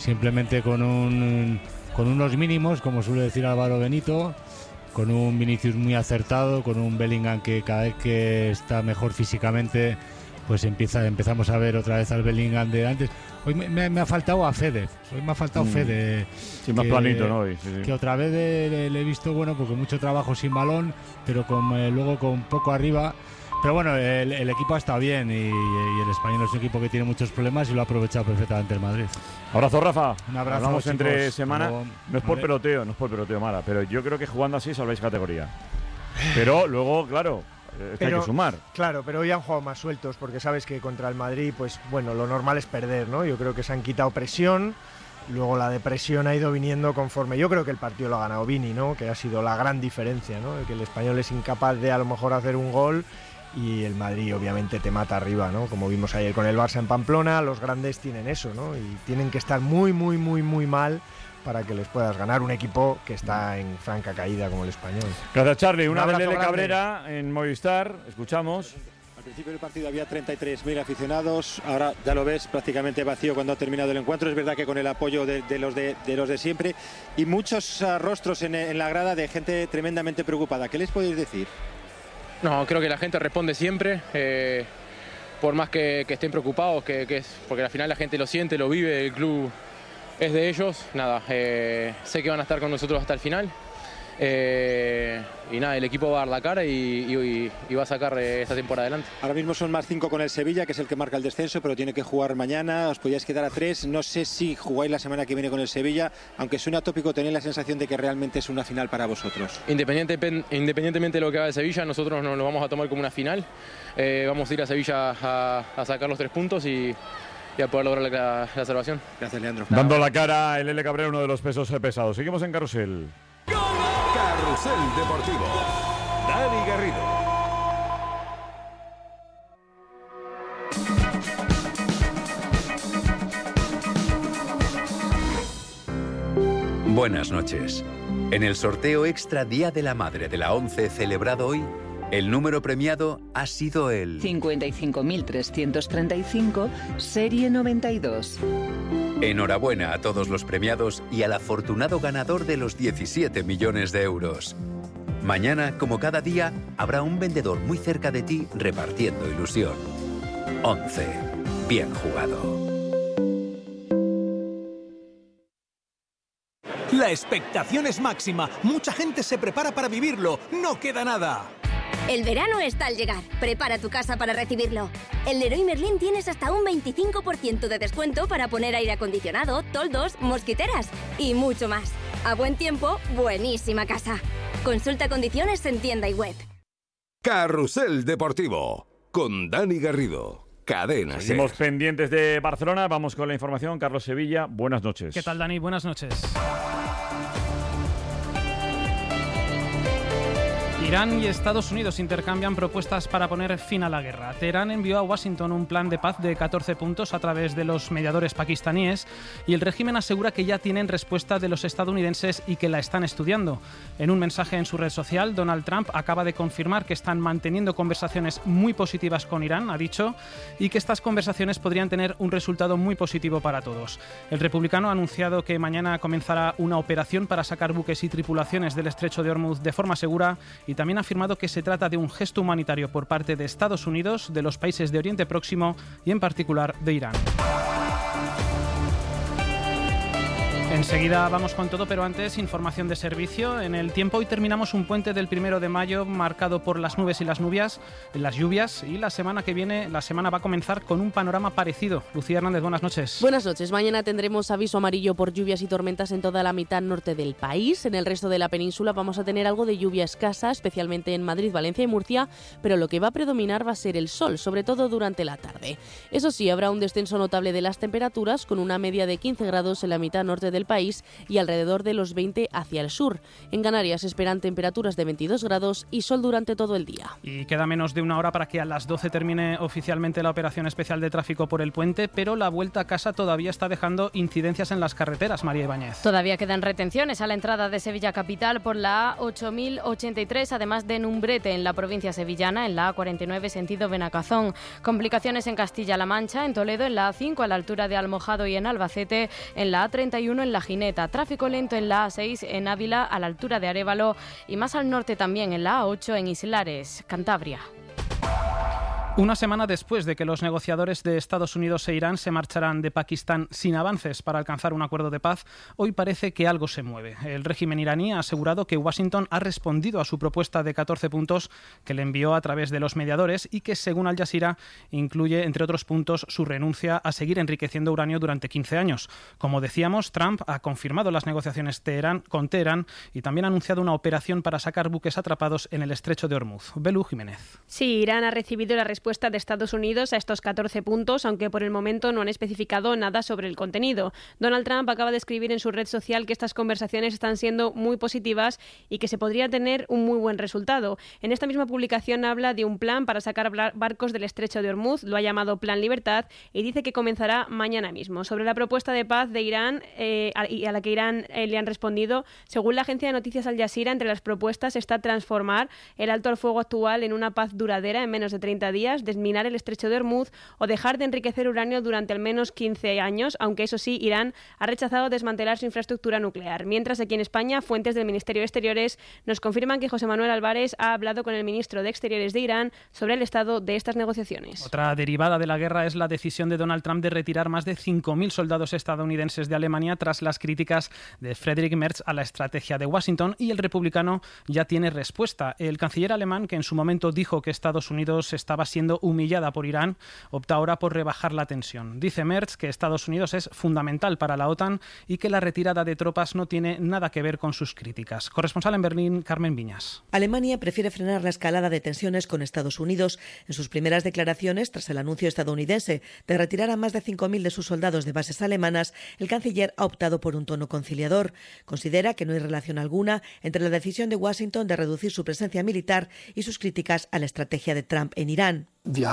simplemente con unos mínimos, como suele decir Álvaro Benito, con un Vinicius muy acertado, con un Bellingham que cada vez que está mejor físicamente, pues empezamos a ver otra vez al Bellingham de antes. Hoy me ha faltado a Fede, Fede. Sí, más planito, ¿no? Sí. Que otra vez le he visto, bueno, porque mucho trabajo sin balón, pero luego con poco arriba. Pero bueno, el equipo ha estado bien y el Español es un equipo que tiene muchos problemas y lo ha aprovechado perfectamente el Madrid. Abrazo, Rafa. Un abrazo. Hablamos chicos, entre semana. No es por peloteo, Mara, pero yo creo que jugando así salváis categoría. Pero luego, claro, hay que sumar. Claro, pero hoy han jugado más sueltos porque sabes que contra el Madrid, pues bueno, lo normal es perder, ¿no? Yo creo que se han quitado presión. Luego la depresión ha ido viniendo conforme. Yo creo que el partido lo ha ganado Vini, ¿no? Que ha sido la gran diferencia, ¿no? Que el Español es incapaz de a lo mejor hacer un gol. Y el Madrid obviamente te mata arriba, ¿no? Como vimos ayer con el Barça en Pamplona, los grandes tienen eso, ¿no? Y tienen que estar muy mal para que les puedas ganar un equipo que está en franca caída como el Español. Gracias, Charlie. Una de Lele Cabrera en Movistar. Escuchamos. Al principio del partido había 33.000 aficionados, ahora ya lo ves prácticamente vacío cuando ha terminado el encuentro. Es verdad que con el apoyo de los de siempre y muchos rostros en la grada de gente tremendamente preocupada. ¿Qué les podéis decir? No, creo que la gente responde siempre, por más que estén preocupados, porque al final la gente lo siente, lo vive, el club es de ellos. Nada, sé que van a estar con nosotros hasta el final. Y nada, el equipo va a dar la cara y va a sacar esta temporada adelante. Ahora mismo son más 5 con el Sevilla, que es el que marca el descenso, pero tiene que jugar mañana. Os podíais quedar a 3. No sé si jugáis la semana que viene con el Sevilla, aunque suena tópico, tenéis la sensación de que realmente es una final para vosotros. Independientemente de lo que haga el Sevilla, nosotros nos lo vamos a tomar como una final. Vamos a ir a Sevilla a sacar los 3 puntos y a poder lograr la salvación. Gracias, Leandro. Dando la cara el Lele Cabrera, uno de los pesos pesados. Seguimos en Carrusel. Carrusel Deportivo. Dani Garrido. Buenas noches. En el sorteo extra Día de la Madre de la ONCE celebrado hoy, el número premiado ha sido el 55.335, serie 92. Enhorabuena a todos los premiados y al afortunado ganador de los 17 millones de euros. Mañana, como cada día, habrá un vendedor muy cerca de ti repartiendo ilusión. 11. Bien jugado. La expectación es máxima. Mucha gente se prepara para vivirlo. No queda nada. El verano está al llegar. Prepara tu casa para recibirlo. En Leroy Merlin tienes hasta un 25% de descuento para poner aire acondicionado, toldos, mosquiteras y mucho más. A buen tiempo, buenísima casa. Consulta condiciones en tienda y web. Carrusel Deportivo con Dani Garrido. Cadena SER. Seguimos pendientes de Barcelona. Vamos con la información. Carlos Sevilla, buenas noches. ¿Qué tal, Dani? Buenas noches. Irán y Estados Unidos intercambian propuestas para poner fin a la guerra. Teherán envió a Washington un plan de paz de 14 puntos a través de los mediadores pakistaníes y el régimen asegura que ya tienen respuesta de los estadounidenses y que la están estudiando. En un mensaje en su red social, Donald Trump acaba de confirmar que están manteniendo conversaciones muy positivas con Irán, ha dicho, y que estas conversaciones podrían tener un resultado muy positivo para todos. El republicano ha anunciado que mañana comenzará una operación para sacar buques y tripulaciones del estrecho de Hormuz de forma segura y también ha afirmado que se trata de un gesto humanitario por parte de Estados Unidos, de los países de Oriente Próximo y en particular de Irán. Enseguida vamos con todo, pero antes información de servicio. En el tiempo hoy terminamos un puente del 1 de mayo marcado por las nubes y las lluvias, y la semana que viene, la semana va a comenzar con un panorama parecido. Lucía Hernández, buenas noches. Buenas noches. Mañana tendremos aviso amarillo por lluvias y tormentas en toda la mitad norte del país. En el resto de la península vamos a tener algo de lluvia escasa, especialmente en Madrid, Valencia y Murcia, pero lo que va a predominar va a ser el sol, sobre todo durante la tarde. Eso sí, habrá un descenso notable de las temperaturas, con una media de 15 grados en la mitad norte del del país y alrededor de los 20 hacia el sur. En Canarias se esperan temperaturas de 22 grados y sol durante todo el día. Y queda menos de una hora para que a las 12 termine oficialmente la operación especial de tráfico por el puente, pero la vuelta a casa todavía está dejando incidencias en las carreteras, María Ibáñez. Todavía quedan retenciones a la entrada de Sevilla capital por la A8083, además de en Umbrete, en la provincia sevillana, en la A49 sentido Benacazón. Complicaciones en Castilla-La Mancha, en Toledo, en la A5 a la altura de Almojado y en Albacete, en la A31 en La Gineta. Tráfico lento en la A6 en Ávila a la altura de Arévalo y más al norte también en la A8 en Islares, Cantabria. Una semana después de que los negociadores de Estados Unidos e Irán se marcharan de Pakistán sin avances para alcanzar un acuerdo de paz, hoy parece que algo se mueve. El régimen iraní ha asegurado que Washington ha respondido a su propuesta de 14 puntos que le envió a través de los mediadores y que, según Al Jazeera, incluye, entre otros puntos, su renuncia a seguir enriqueciendo uranio durante 15 años. Como decíamos, Trump ha confirmado las negociaciones con Teherán y también ha anunciado una operación para sacar buques atrapados en el estrecho de Hormuz. Belú Jiménez. Sí, Irán ha recibido la respuesta de Estados Unidos a estos 14 puntos, aunque por el momento no han especificado nada sobre el contenido. Donald Trump acaba de escribir en su red social que estas conversaciones están siendo muy positivas y que se podría tener un muy buen resultado. En esta misma publicación habla de un plan para sacar barcos del estrecho de Hormuz, lo ha llamado Plan Libertad, y dice que comenzará mañana mismo. Sobre la propuesta de paz de Irán y a la que Irán le han respondido, según la agencia de noticias Al Jazeera, entre las propuestas está transformar el alto al fuego actual en una paz duradera en menos de 30 días, desminar el estrecho de Hormuz o dejar de enriquecer uranio durante al menos 15 años, aunque eso sí, Irán ha rechazado desmantelar su infraestructura nuclear. Mientras aquí en España, fuentes del Ministerio de Exteriores nos confirman que José Manuel Álvarez ha hablado con el ministro de Exteriores de Irán sobre el estado de estas negociaciones. Otra derivada de la guerra es la decisión de Donald Trump de retirar más de 5.000 soldados estadounidenses de Alemania tras las críticas de Friedrich Merz a la estrategia de Washington, y el republicano ya tiene respuesta. El canciller alemán, que en su momento dijo que Estados Unidos estaba siendo humillada por Irán, opta ahora por rebajar la tensión. Dice Merz que Estados Unidos es fundamental para la OTAN y que la retirada de tropas no tiene nada que ver con sus críticas. Corresponsal en Berlín, Carmen Viñas. Alemania prefiere frenar la escalada de tensiones con Estados Unidos. En sus primeras declaraciones, tras el anuncio estadounidense de retirar a más de 5.000 de sus soldados de bases alemanas, el canciller ha optado por un tono conciliador. Considera que no hay relación alguna entre la decisión de Washington de reducir su presencia militar y sus críticas a la estrategia de Trump en Irán.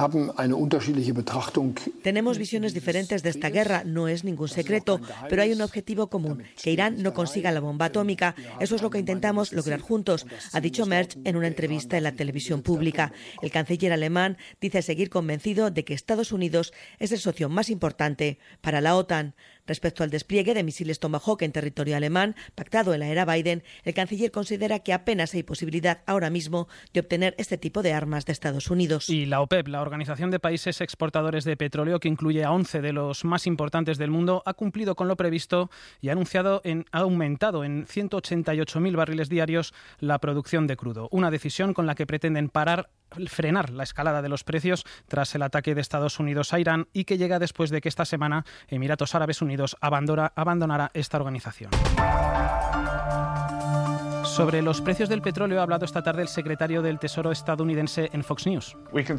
Tenemos visiones diferentes de esta guerra, no es ningún secreto, pero hay un objetivo común, que Irán no consiga la bomba atómica. Eso es lo que intentamos lograr juntos, ha dicho Merz en una entrevista en la televisión pública. El canciller alemán dice seguir convencido de que Estados Unidos es el socio más importante para la OTAN. Respecto al despliegue de misiles Tomahawk en territorio alemán, pactado en la era Biden, el canciller considera que apenas hay posibilidad ahora mismo de obtener este tipo de armas de Estados Unidos. Y la OPEP, la Organización de Países Exportadores de Petróleo, que incluye a 11 de los más importantes del mundo, ha cumplido con lo previsto y ha aumentado en 188.000 barriles diarios la producción de crudo. Una decisión con la que pretenden frenar la escalada de los precios tras el ataque de Estados Unidos a Irán, y que llega después de que esta semana Emiratos Árabes Unidos abandonara esta organización. Sobre los precios del petróleo ha hablado esta tarde el secretario del Tesoro estadounidense en Fox News.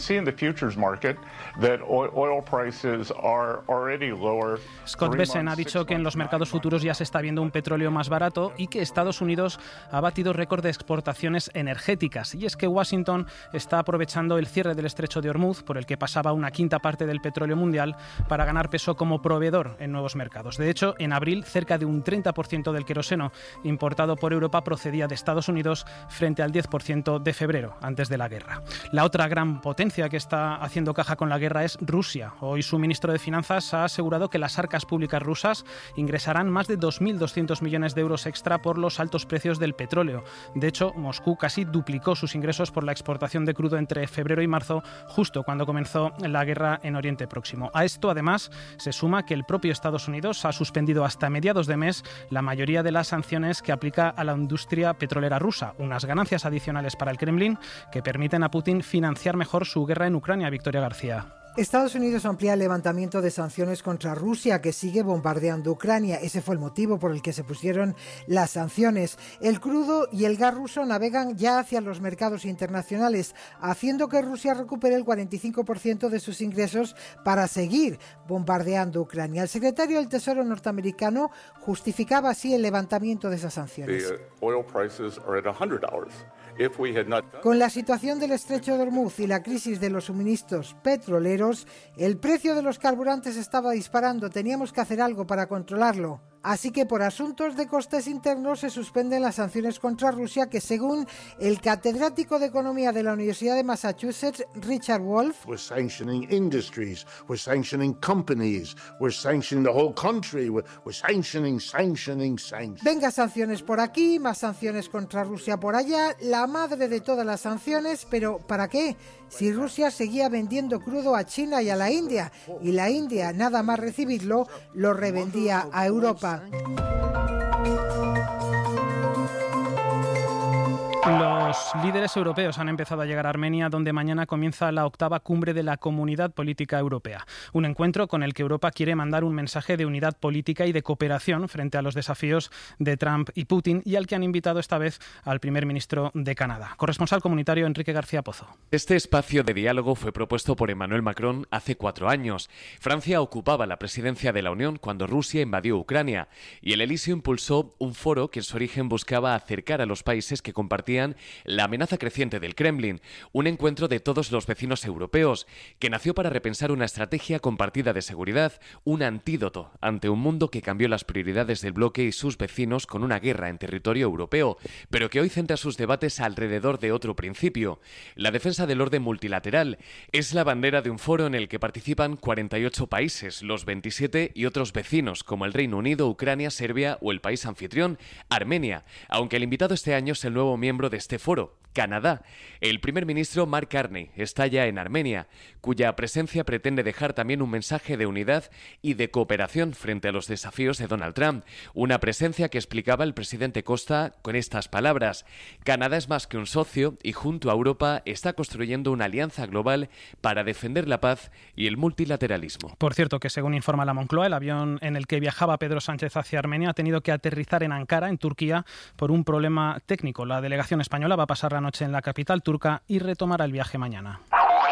Scott Bessent ha dicho que en los mercados futuros ya se está viendo un petróleo más barato y que Estados Unidos ha batido récord de exportaciones energéticas. Y es que Washington está aprovechando el cierre del estrecho de Hormuz, por el que pasaba una quinta parte del petróleo mundial, para ganar peso como proveedor en nuevos mercados. De hecho, en abril, cerca de un 30% del queroseno importado por Europa procedía de Estados Unidos, frente al 10% de febrero, antes de la guerra. La otra gran potencia que está haciendo caja con la guerra es Rusia. Hoy su ministro de Finanzas ha asegurado que las arcas públicas rusas ingresarán más de 2.200 millones de euros extra por los altos precios del petróleo. De hecho, Moscú casi duplicó sus ingresos por la exportación de crudo entre febrero y marzo, justo cuando comenzó la guerra en Oriente Próximo. A esto, además, se suma que el propio Estados Unidos ha suspendido hasta mediados de mes la mayoría de las sanciones que aplica a la industria petrolera rusa, unas ganancias adicionales para el Kremlin que permiten a Putin financiar mejor su guerra en Ucrania. Victoria García. Estados Unidos amplía el levantamiento de sanciones contra Rusia, que sigue bombardeando Ucrania. Ese fue el motivo por el que se pusieron las sanciones. El crudo y el gas ruso navegan ya hacia los mercados internacionales, haciendo que Rusia recupere el 45% de sus ingresos para seguir bombardeando Ucrania. El secretario del Tesoro norteamericano justificaba así el levantamiento de esas sanciones. Con la situación del estrecho de Hormuz y la crisis de los suministros petroleros, el precio de los carburantes estaba disparando. Teníamos que hacer algo para controlarlo. Así que por asuntos de costes internos se suspenden las sanciones contra Rusia, que según el catedrático de Economía de la Universidad de Massachusetts, Richard Wolff, we're sanctioning industries, we're sanctioning companies, we're sanctioning the whole country, we're sanctioning. Venga, sanciones por aquí, más sanciones contra Rusia por allá, la madre de todas las sanciones, pero ¿para qué? Si Rusia seguía vendiendo crudo a China y a la India, y la India, nada más recibirlo, lo revendía a Europa. Los líderes europeos han empezado a llegar a Armenia, donde mañana comienza la 8ª cumbre de la Comunidad Política Europea. Un encuentro con el que Europa quiere mandar un mensaje de unidad política y de cooperación frente a los desafíos de Trump y Putin, y al que han invitado esta vez al primer ministro de Canadá. Corresponsal comunitario Enrique García Pozo. Este espacio de diálogo fue propuesto por Emmanuel Macron hace 4 años. Francia ocupaba la presidencia de la Unión cuando Rusia invadió Ucrania, y el Elíseo impulsó un foro que en su origen buscaba acercar a los países que compartían la amenaza creciente del Kremlin, un encuentro de todos los vecinos europeos, que nació para repensar una estrategia compartida de seguridad, un antídoto ante un mundo que cambió las prioridades del bloque y sus vecinos con una guerra en territorio europeo, pero que hoy centra sus debates alrededor de otro principio. La defensa del orden multilateral es la bandera de un foro en el que participan 48 países, los 27 y otros vecinos como el Reino Unido, Ucrania, Serbia o el país anfitrión, Armenia, aunque el invitado este año es el nuevo miembro de este foro, Canadá. El primer ministro Mark Carney está ya en Armenia, cuya presencia pretende dejar también un mensaje de unidad y de cooperación frente a los desafíos de Donald Trump. Una presencia que explicaba el presidente Costa con estas palabras: Canadá es más que un socio y junto a Europa está construyendo una alianza global para defender la paz y el multilateralismo. Por cierto, que según informa la Moncloa, el avión en el que viajaba Pedro Sánchez hacia Armenia ha tenido que aterrizar en Ankara, en Turquía, por un problema técnico. La delegación española va a pasar la noche en la capital turca y retomará el viaje mañana.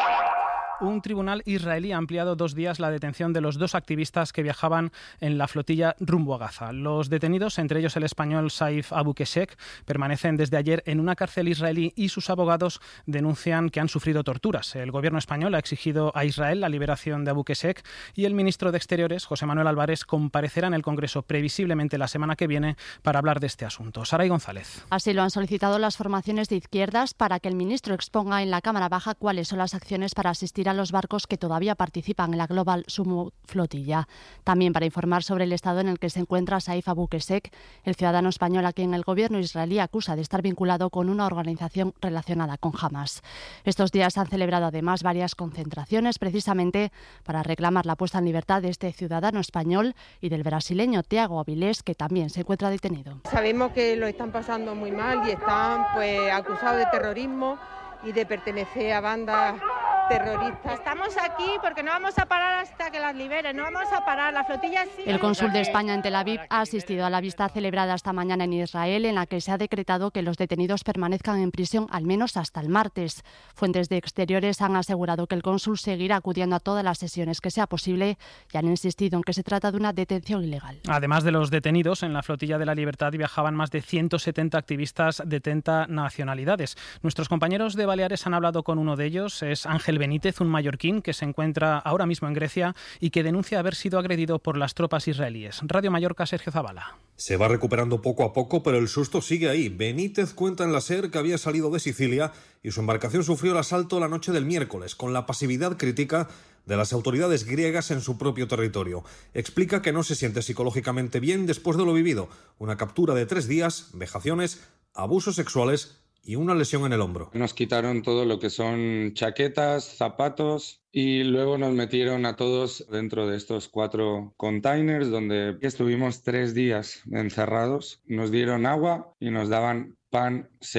Un tribunal israelí ha ampliado 2 días la detención de los 2 activistas que viajaban en la flotilla rumbo a Gaza. Los detenidos, entre ellos el español Saif Abu Keshek, permanecen desde ayer en una cárcel israelí y sus abogados denuncian que han sufrido torturas. El gobierno español ha exigido a Israel la liberación de Abu Keshek y el ministro de Exteriores, José Manuel Álvarez, comparecerá en el Congreso previsiblemente la semana que viene para hablar de este asunto. Saray González. Así lo han solicitado las formaciones de izquierdas para que el ministro exponga en la Cámara Baja cuáles son las acciones para asistir a los barcos que todavía participan en la Global Sumo Flotilla. También para informar sobre el estado en el que se encuentra Saif Abu Keshek, el ciudadano español a quien el gobierno israelí acusa de estar vinculado con una organización relacionada con Hamas. Estos días han celebrado además varias concentraciones precisamente para reclamar la puesta en libertad de este ciudadano español y del brasileño Thiago Avilés, que también se encuentra detenido. Sabemos que lo están pasando muy mal y están acusados de terrorismo y de pertenecer a bandas terroristas. Estamos aquí porque no vamos a parar hasta que las liberen, no vamos a parar, la flotilla sigue. El cónsul de España en Tel Aviv ha asistido a la vista celebrada esta mañana en Israel, en la que se ha decretado que los detenidos permanezcan en prisión al menos hasta el martes. Fuentes de Exteriores han asegurado que el cónsul seguirá acudiendo a todas las sesiones que sea posible y han insistido en que se trata de una detención ilegal. Además de los detenidos, en la flotilla de la Libertad viajaban más de 170 activistas de 30 nacionalidades. Nuestros compañeros de Baleares han hablado con uno de ellos, es Ángel Benítez, un mallorquín que se encuentra ahora mismo en Grecia y que denuncia haber sido agredido por las tropas israelíes. Radio Mallorca, Sergio Zabala. Se va recuperando poco a poco, pero el susto sigue ahí. Benítez cuenta en la SER que había salido de Sicilia y su embarcación sufrió el asalto la noche del miércoles, con la pasividad crítica de las autoridades griegas en su propio territorio. Explica que no se siente psicológicamente bien después de lo vivido. Una captura de 3 días, vejaciones, abusos sexuales y una lesión en el hombro. Nos quitaron todo lo que son chaquetas, zapatos y luego nos metieron a todos dentro de estos 4 containers donde estuvimos 3 días encerrados. Nos dieron agua y nos daban pan seco.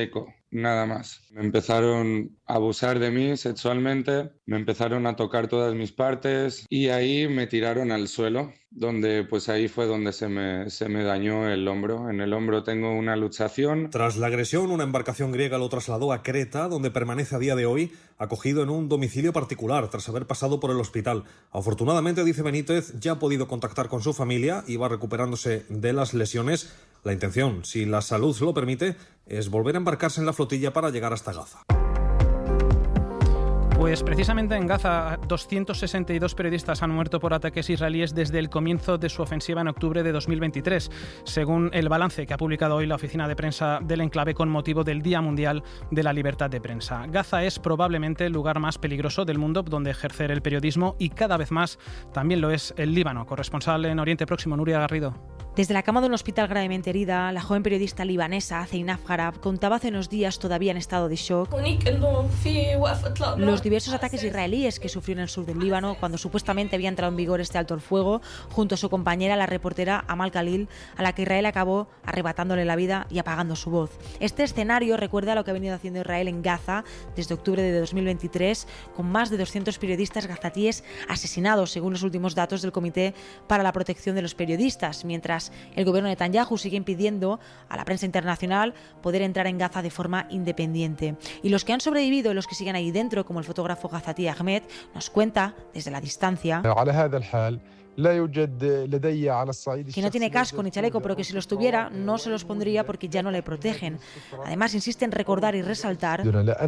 nada más. Me empezaron a abusar de mí sexualmente, me empezaron a tocar todas mis partes y ahí me tiraron al suelo, donde pues ahí fue donde se me dañó el hombro. En el hombro tengo una luxación. Tras la agresión, una embarcación griega lo trasladó a Creta, donde permanece a día de hoy acogido en un domicilio particular tras haber pasado por el hospital. Afortunadamente, dice Benítez, ya ha podido contactar con su familia y va recuperándose de las lesiones. La intención, si la salud lo permite, es volver a embarcarse en la flotilla para llegar hasta Gaza. Pues precisamente en Gaza, 262 periodistas han muerto por ataques israelíes desde el comienzo de su ofensiva en octubre de 2023, según el balance que ha publicado hoy la oficina de prensa del enclave con motivo del Día Mundial de la Libertad de Prensa. Gaza es probablemente el lugar más peligroso del mundo donde ejercer el periodismo y cada vez más también lo es el Líbano. Corresponsal en Oriente Próximo, Nuria Garrido. Desde la cama de un hospital gravemente herida, la joven periodista libanesa Zeinab Harab contaba hace unos días todavía en estado de shock los diversos ataques israelíes que sufrió en el sur del Líbano cuando supuestamente había entrado en vigor este alto el fuego, junto a su compañera, la reportera Amal Khalil, a la que Israel acabó arrebatándole la vida y apagando su voz. Este escenario recuerda lo que ha venido haciendo Israel en Gaza desde octubre de 2023, con más de 200 periodistas gazatíes asesinados, según los últimos datos del Comité para la Protección de los Periodistas, mientras el gobierno de Netanyahu sigue impidiendo a la prensa internacional poder entrar en Gaza de forma independiente. Y los que han sobrevivido y los que siguen ahí dentro, como el fotógrafo gazatí Ahmed, nos cuenta desde la distancia que no tiene casco ni chaleco, pero que si los tuviera no se los pondría porque ya no le protegen. Además insiste en recordar y resaltar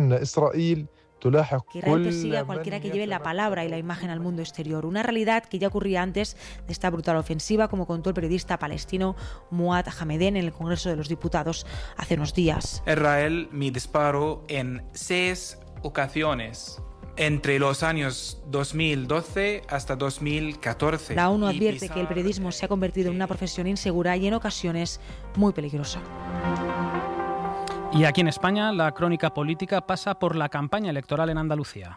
que Israel persigue a cualquiera que lleve la palabra y la imagen al mundo exterior. Una realidad que ya ocurría antes de esta brutal ofensiva, como contó el periodista palestino Muad Hameden en el Congreso de los Diputados hace unos días. Israel me disparó en 6 ocasiones entre los años 2012 hasta 2014. La ONU advierte que el periodismo se ha convertido en una profesión insegura y en ocasiones muy peligrosa. Y aquí en España, la crónica política pasa por la campaña electoral en Andalucía.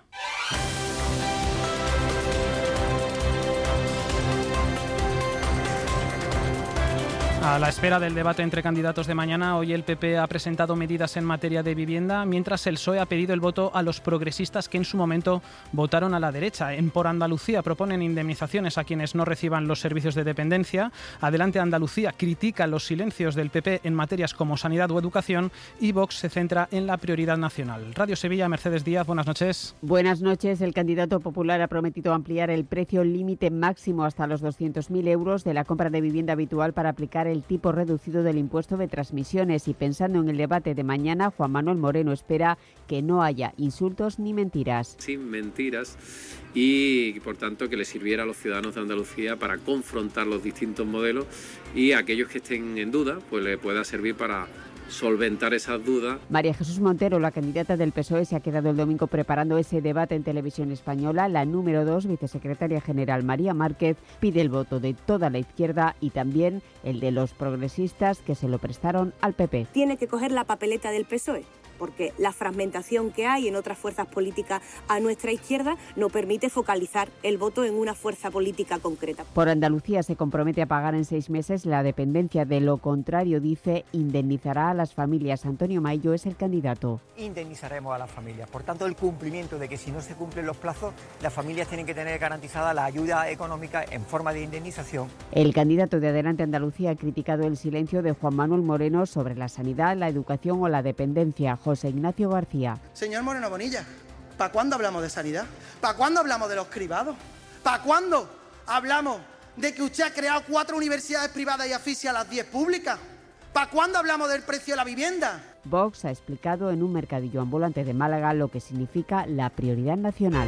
A la espera del debate entre candidatos de mañana, hoy el PP ha presentado medidas en materia de vivienda, mientras el PSOE ha pedido el voto a los progresistas que en su momento votaron a la derecha. En Por Andalucía proponen indemnizaciones a quienes no reciban los servicios de dependencia. Adelante Andalucía critica los silencios del PP en materias como sanidad o educación, y Vox se centra en la prioridad nacional. Radio Sevilla, Mercedes Díaz, buenas noches. Buenas noches. El candidato popular ha prometido ampliar el precio límite máximo hasta los 200.000 euros de la compra de vivienda habitual para aplicar el tipo reducido del impuesto de transmisiones, y pensando en el debate de mañana, Juan Manuel Moreno espera que no haya insultos ni mentiras. Sin mentiras, y por tanto que le sirviera a los ciudadanos de Andalucía para confrontar los distintos modelos, y a aquellos que estén en duda pues le pueda servir para solventar esas dudas. María Jesús Montero, la candidata del PSOE, se ha quedado el domingo preparando ese debate en Televisión Española. La número 2, vicesecretaria general María Márquez, pide el voto de toda la izquierda y también el de los progresistas que se lo prestaron al PP. Tiene que coger la papeleta del PSOE, porque la fragmentación que hay en otras fuerzas políticas a nuestra izquierda no permite focalizar el voto en una fuerza política concreta. Por Andalucía se compromete a pagar en 6 meses la dependencia. De lo contrario, dice, indemnizará a las familias. Antonio Maillo es el candidato. Indemnizaremos a las familias. Por tanto, el cumplimiento de que si no se cumplen los plazos, las familias tienen que tener garantizada la ayuda económica en forma de indemnización. El candidato de Adelante Andalucía ha criticado el silencio de Juan Manuel Moreno sobre la sanidad, la educación o la dependencia. José Ignacio García. Señor Moreno Bonilla, ¿para cuándo hablamos de sanidad? ¿Para cuándo hablamos de los cribados? ¿Para cuándo hablamos de que usted ha creado 4 universidades privadas y asfixia a las 10 públicas? ¿Para cuándo hablamos del precio de la vivienda? Vox ha explicado en un mercadillo ambulante de Málaga lo que significa la prioridad nacional.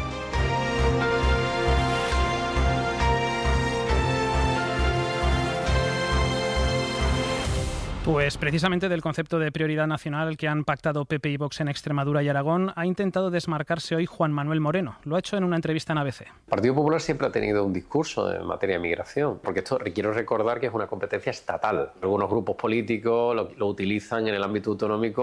Pues precisamente del concepto de prioridad nacional que han pactado PP y Vox en Extremadura y Aragón, ha intentado desmarcarse hoy Juan Manuel Moreno. Lo ha hecho en una entrevista en ABC. El Partido Popular siempre ha tenido un discurso en materia de migración, porque esto quiero recordar que es una competencia estatal. Algunos grupos políticos lo utilizan en el ámbito autonómico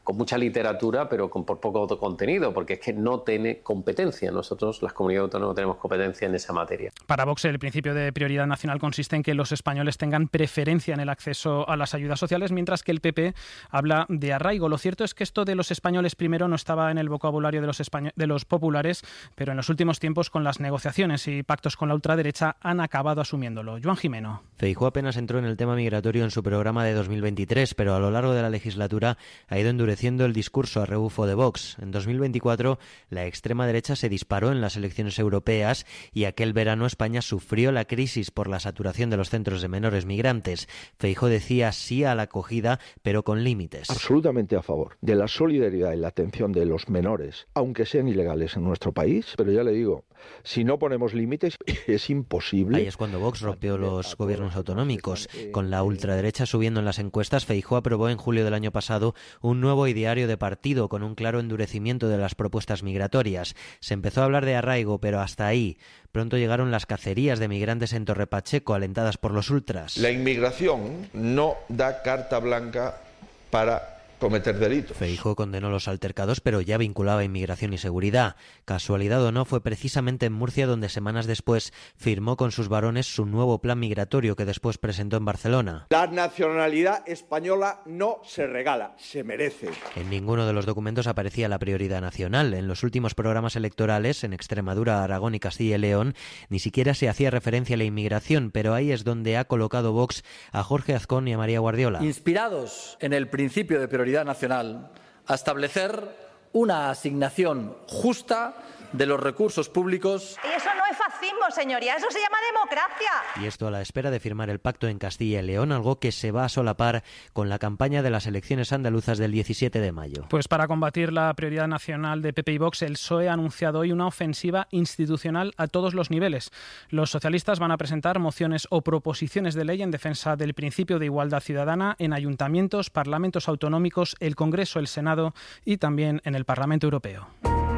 con mucha literatura, pero por poco contenido, porque es que no tiene competencia. Nosotros, las comunidades autónomas, no tenemos competencia en esa materia. Para Vox, el principio de prioridad nacional consiste en que los españoles tengan preferencia en el acceso a las ayudas sociales, mientras que el PP habla de arraigo. Lo cierto es que esto de los españoles primero no estaba en el vocabulario de los populares, pero en los últimos tiempos, con las negociaciones y pactos con la ultraderecha, han acabado asumiéndolo. Joan Jimeno. Feijóo apenas entró en el tema migratorio en su programa de 2023, pero a lo largo de la legislatura ha ido endureciendo el discurso a rebufo de Vox. En 2024, la extrema derecha se disparó en las elecciones europeas y aquel verano España sufrió la crisis por la saturación de los centros de menores migrantes. Feijóo decía sí a la acogida, pero con límites. Absolutamente a favor de la solidaridad y la atención de los menores, aunque sean ilegales en nuestro país, pero ya le digo, si no ponemos límites es imposible. Ahí es cuando Vox rompió los gobiernos autonómicos. Con la ultraderecha subiendo en las encuestas, Feijóo aprobó en julio del año pasado un nuevo ideario de partido con un claro endurecimiento de las propuestas migratorias. Se empezó a hablar de arraigo, pero hasta ahí. Pronto llegaron las cacerías de migrantes en Torre Pacheco, alentadas por los ultras. La inmigración no da carta blanca para cometer delitos. Feijóo condenó los altercados, pero ya vinculaba inmigración y seguridad. Casualidad o no, fue precisamente en Murcia donde semanas después firmó con sus varones su nuevo plan migratorio que después presentó en Barcelona. La nacionalidad española no se regala, se merece. En ninguno de los documentos aparecía la prioridad nacional. En los últimos programas electorales, en Extremadura, Aragón y Castilla y León, ni siquiera se hacía referencia a la inmigración, pero ahí es donde ha colocado Vox a Jorge Azcón y a María Guardiola. Inspirados en el principio de prioridad nacional, a establecer una asignación justa de los recursos públicos. Y eso no es fascismo, señoría, eso se llama democracia. Y esto a la espera de firmar el pacto en Castilla y León, algo que se va a solapar con la campaña de las elecciones andaluzas del 17 de mayo. Pues para combatir la prioridad nacional de PP y Vox, el PSOE ha anunciado hoy una ofensiva institucional a todos los niveles. Los socialistas van a presentar mociones o proposiciones de ley en defensa del principio de igualdad ciudadana en ayuntamientos, parlamentos autonómicos, el Congreso, el Senado y también en el Parlamento Europeo.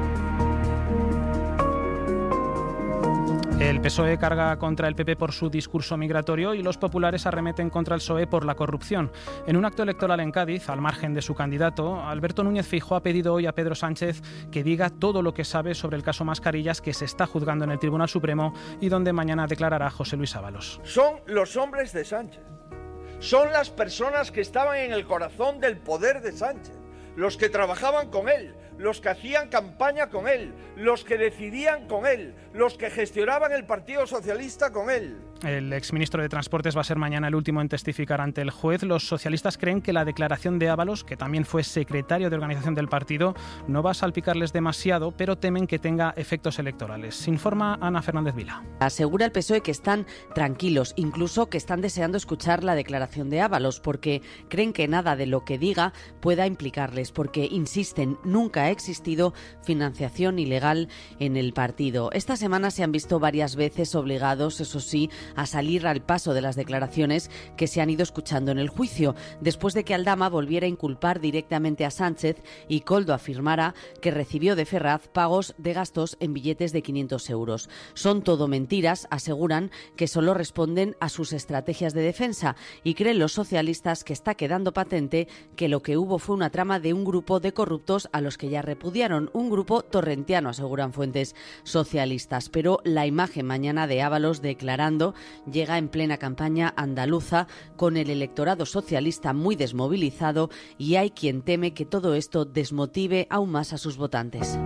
El PSOE carga contra el PP por su discurso migratorio y los populares arremeten contra el PSOE por la corrupción. En un acto electoral en Cádiz, al margen de su candidato, Alberto Núñez Feijóo ha pedido hoy a Pedro Sánchez que diga todo lo que sabe sobre el caso Mascarillas que se está juzgando en el Tribunal Supremo y donde mañana declarará José Luis Ábalos. Son los hombres de Sánchez. Son las personas que estaban en el corazón del poder de Sánchez. Los que trabajaban con él, los que hacían campaña con él, los que decidían con él, los que gestionaban el Partido Socialista con él. El exministro de Transportes va a ser mañana el último en testificar ante el juez. Los socialistas creen que la declaración de Ábalos, que también fue secretario de organización del partido, no va a salpicarles demasiado, pero temen que tenga efectos electorales. Informa Ana Fernández Vila. Asegura el PSOE que están tranquilos, incluso que están deseando escuchar la declaración de Ábalos, porque creen que nada de lo que diga pueda implicarles, porque, insisten, nunca ha existido financiación ilegal en el partido. Esta semana se han visto varias veces obligados, eso sí, a salir al paso de las declaraciones que se han ido escuchando en el juicio, después de que Aldama volviera a inculpar directamente a Sánchez y Koldo afirmara que recibió de Ferraz pagos de gastos en billetes de 500 euros. Son todo mentiras, aseguran que solo responden a sus estrategias de defensa y creen los socialistas que está quedando patente que lo que hubo fue una trama de un grupo de corruptos a los que ya repudiaron, un grupo torrentiano, aseguran fuentes socialistas. Pero la imagen mañana de Ábalos declarando llega en plena campaña andaluza con el electorado socialista muy desmovilizado y hay quien teme que todo esto desmotive aún más a sus votantes.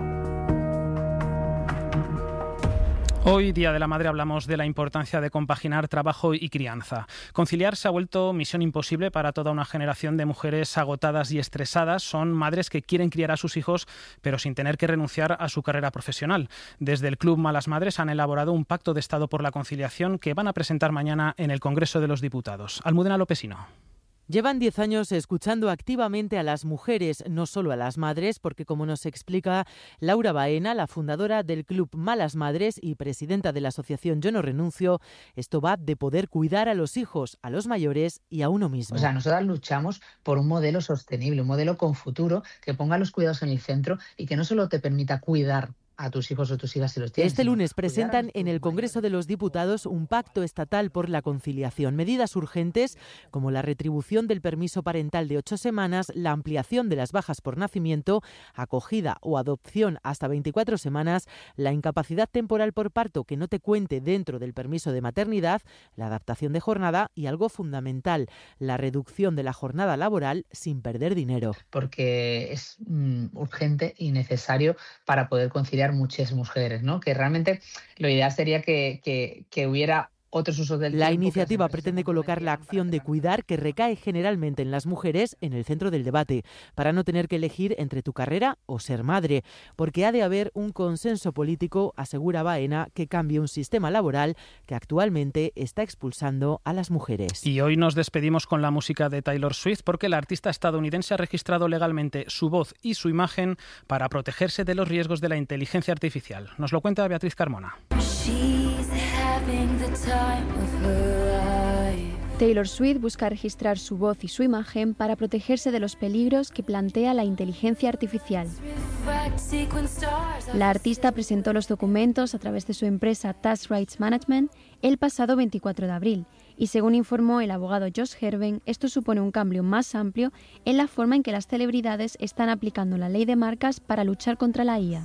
Hoy, Día de la Madre, hablamos de la importancia de compaginar trabajo y crianza. Conciliar se ha vuelto misión imposible para toda una generación de mujeres agotadas y estresadas. Son madres que quieren criar a sus hijos, pero sin tener que renunciar a su carrera profesional. Desde el Club Malas Madres han elaborado un pacto de Estado por la conciliación que van a presentar mañana en el Congreso de los Diputados. Almudena Lopesino. Llevan 10 años escuchando activamente a las mujeres, no solo a las madres, porque como nos explica Laura Baena, la fundadora del Club Malas Madres y presidenta de la asociación Yo No Renuncio, esto va de poder cuidar a los hijos, a los mayores y a uno mismo. O sea, nosotras luchamos por un modelo sostenible, un modelo con futuro que ponga los cuidados en el centro y que no solo te permita cuidar a tus hijos o tus hijas si los tienes. Este lunes presentan en el Congreso de los Diputados un pacto estatal por la conciliación. Medidas urgentes como la retribución del permiso parental de 8 semanas, la ampliación de las bajas por nacimiento, acogida o adopción hasta 24 semanas, la incapacidad temporal por parto que no te cuente dentro del permiso de maternidad, la adaptación de jornada y algo fundamental, la reducción de la jornada laboral sin perder dinero. Porque es urgente y necesario para poder conciliar muchas mujeres, ¿no? Que realmente lo ideal sería que hubiera otros usos del tiempo. La iniciativa pretende colocar la acción de cuidar, que recae generalmente en las mujeres, en el centro del debate, para no tener que elegir entre tu carrera o ser madre, porque ha de haber un consenso político, asegura Baena, que cambie un sistema laboral que actualmente está expulsando a las mujeres. Y hoy nos despedimos con la música de Taylor Swift, porque la artista estadounidense ha registrado legalmente su voz y su imagen para protegerse de los riesgos de la inteligencia artificial. Nos lo cuenta Beatriz Carmona. Taylor Swift busca registrar su voz y su imagen para protegerse de los peligros que plantea la inteligencia artificial. La artista presentó los documentos a través de su empresa Task Rights Management el pasado 24 de abril y, según informó el abogado Josh Herben, esto supone un cambio más amplio en la forma en que las celebridades están aplicando la ley de marcas para luchar contra la IA.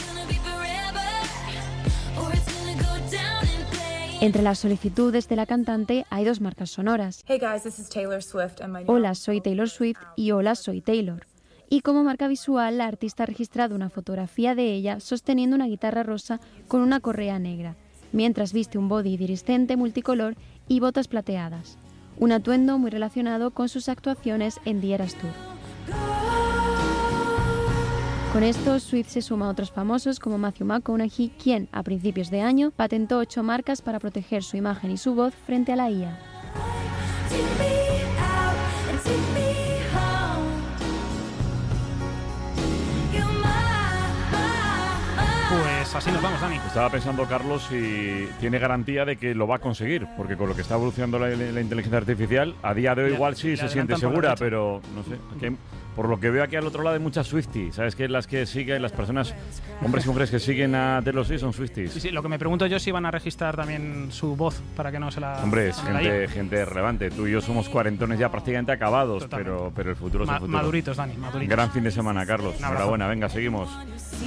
Entre las solicitudes de la cantante hay 2 marcas sonoras. Hey guys, this is Taylor Swift and my Hola, soy Taylor Swift y hola, soy Taylor. Y como marca visual, la artista ha registrado una fotografía de ella sosteniendo una guitarra rosa con una correa negra, mientras viste un body iridiscente multicolor y botas plateadas. Un atuendo muy relacionado con sus actuaciones en The Eras Tour. Con esto, Swift se suma a otros famosos como Matthew McConaughey, quien, a principios de año, patentó 8 marcas para proteger su imagen y su voz frente a la IA. Pues así nos vamos, Dani. Estaba pensando, Carlos, si tiene garantía de que lo va a conseguir, porque con lo que está evolucionando la inteligencia artificial, a día de hoy igual sí se siente segura, pero no sé. Por lo que veo aquí al otro lado hay muchas Swifties. ¿Sabes que las que siguen, las personas, hombres y mujeres que siguen a Taylor Swift son Swifties? Sí, lo que me pregunto yo es si van a registrar también su voz para que no se la... Hombre, es gente relevante. Tú y yo somos cuarentones ya prácticamente acabados, pero el futuro es el futuro. Maduritos, Dani, maduritos. Gran fin de semana, Carlos. Enhorabuena, venga, seguimos.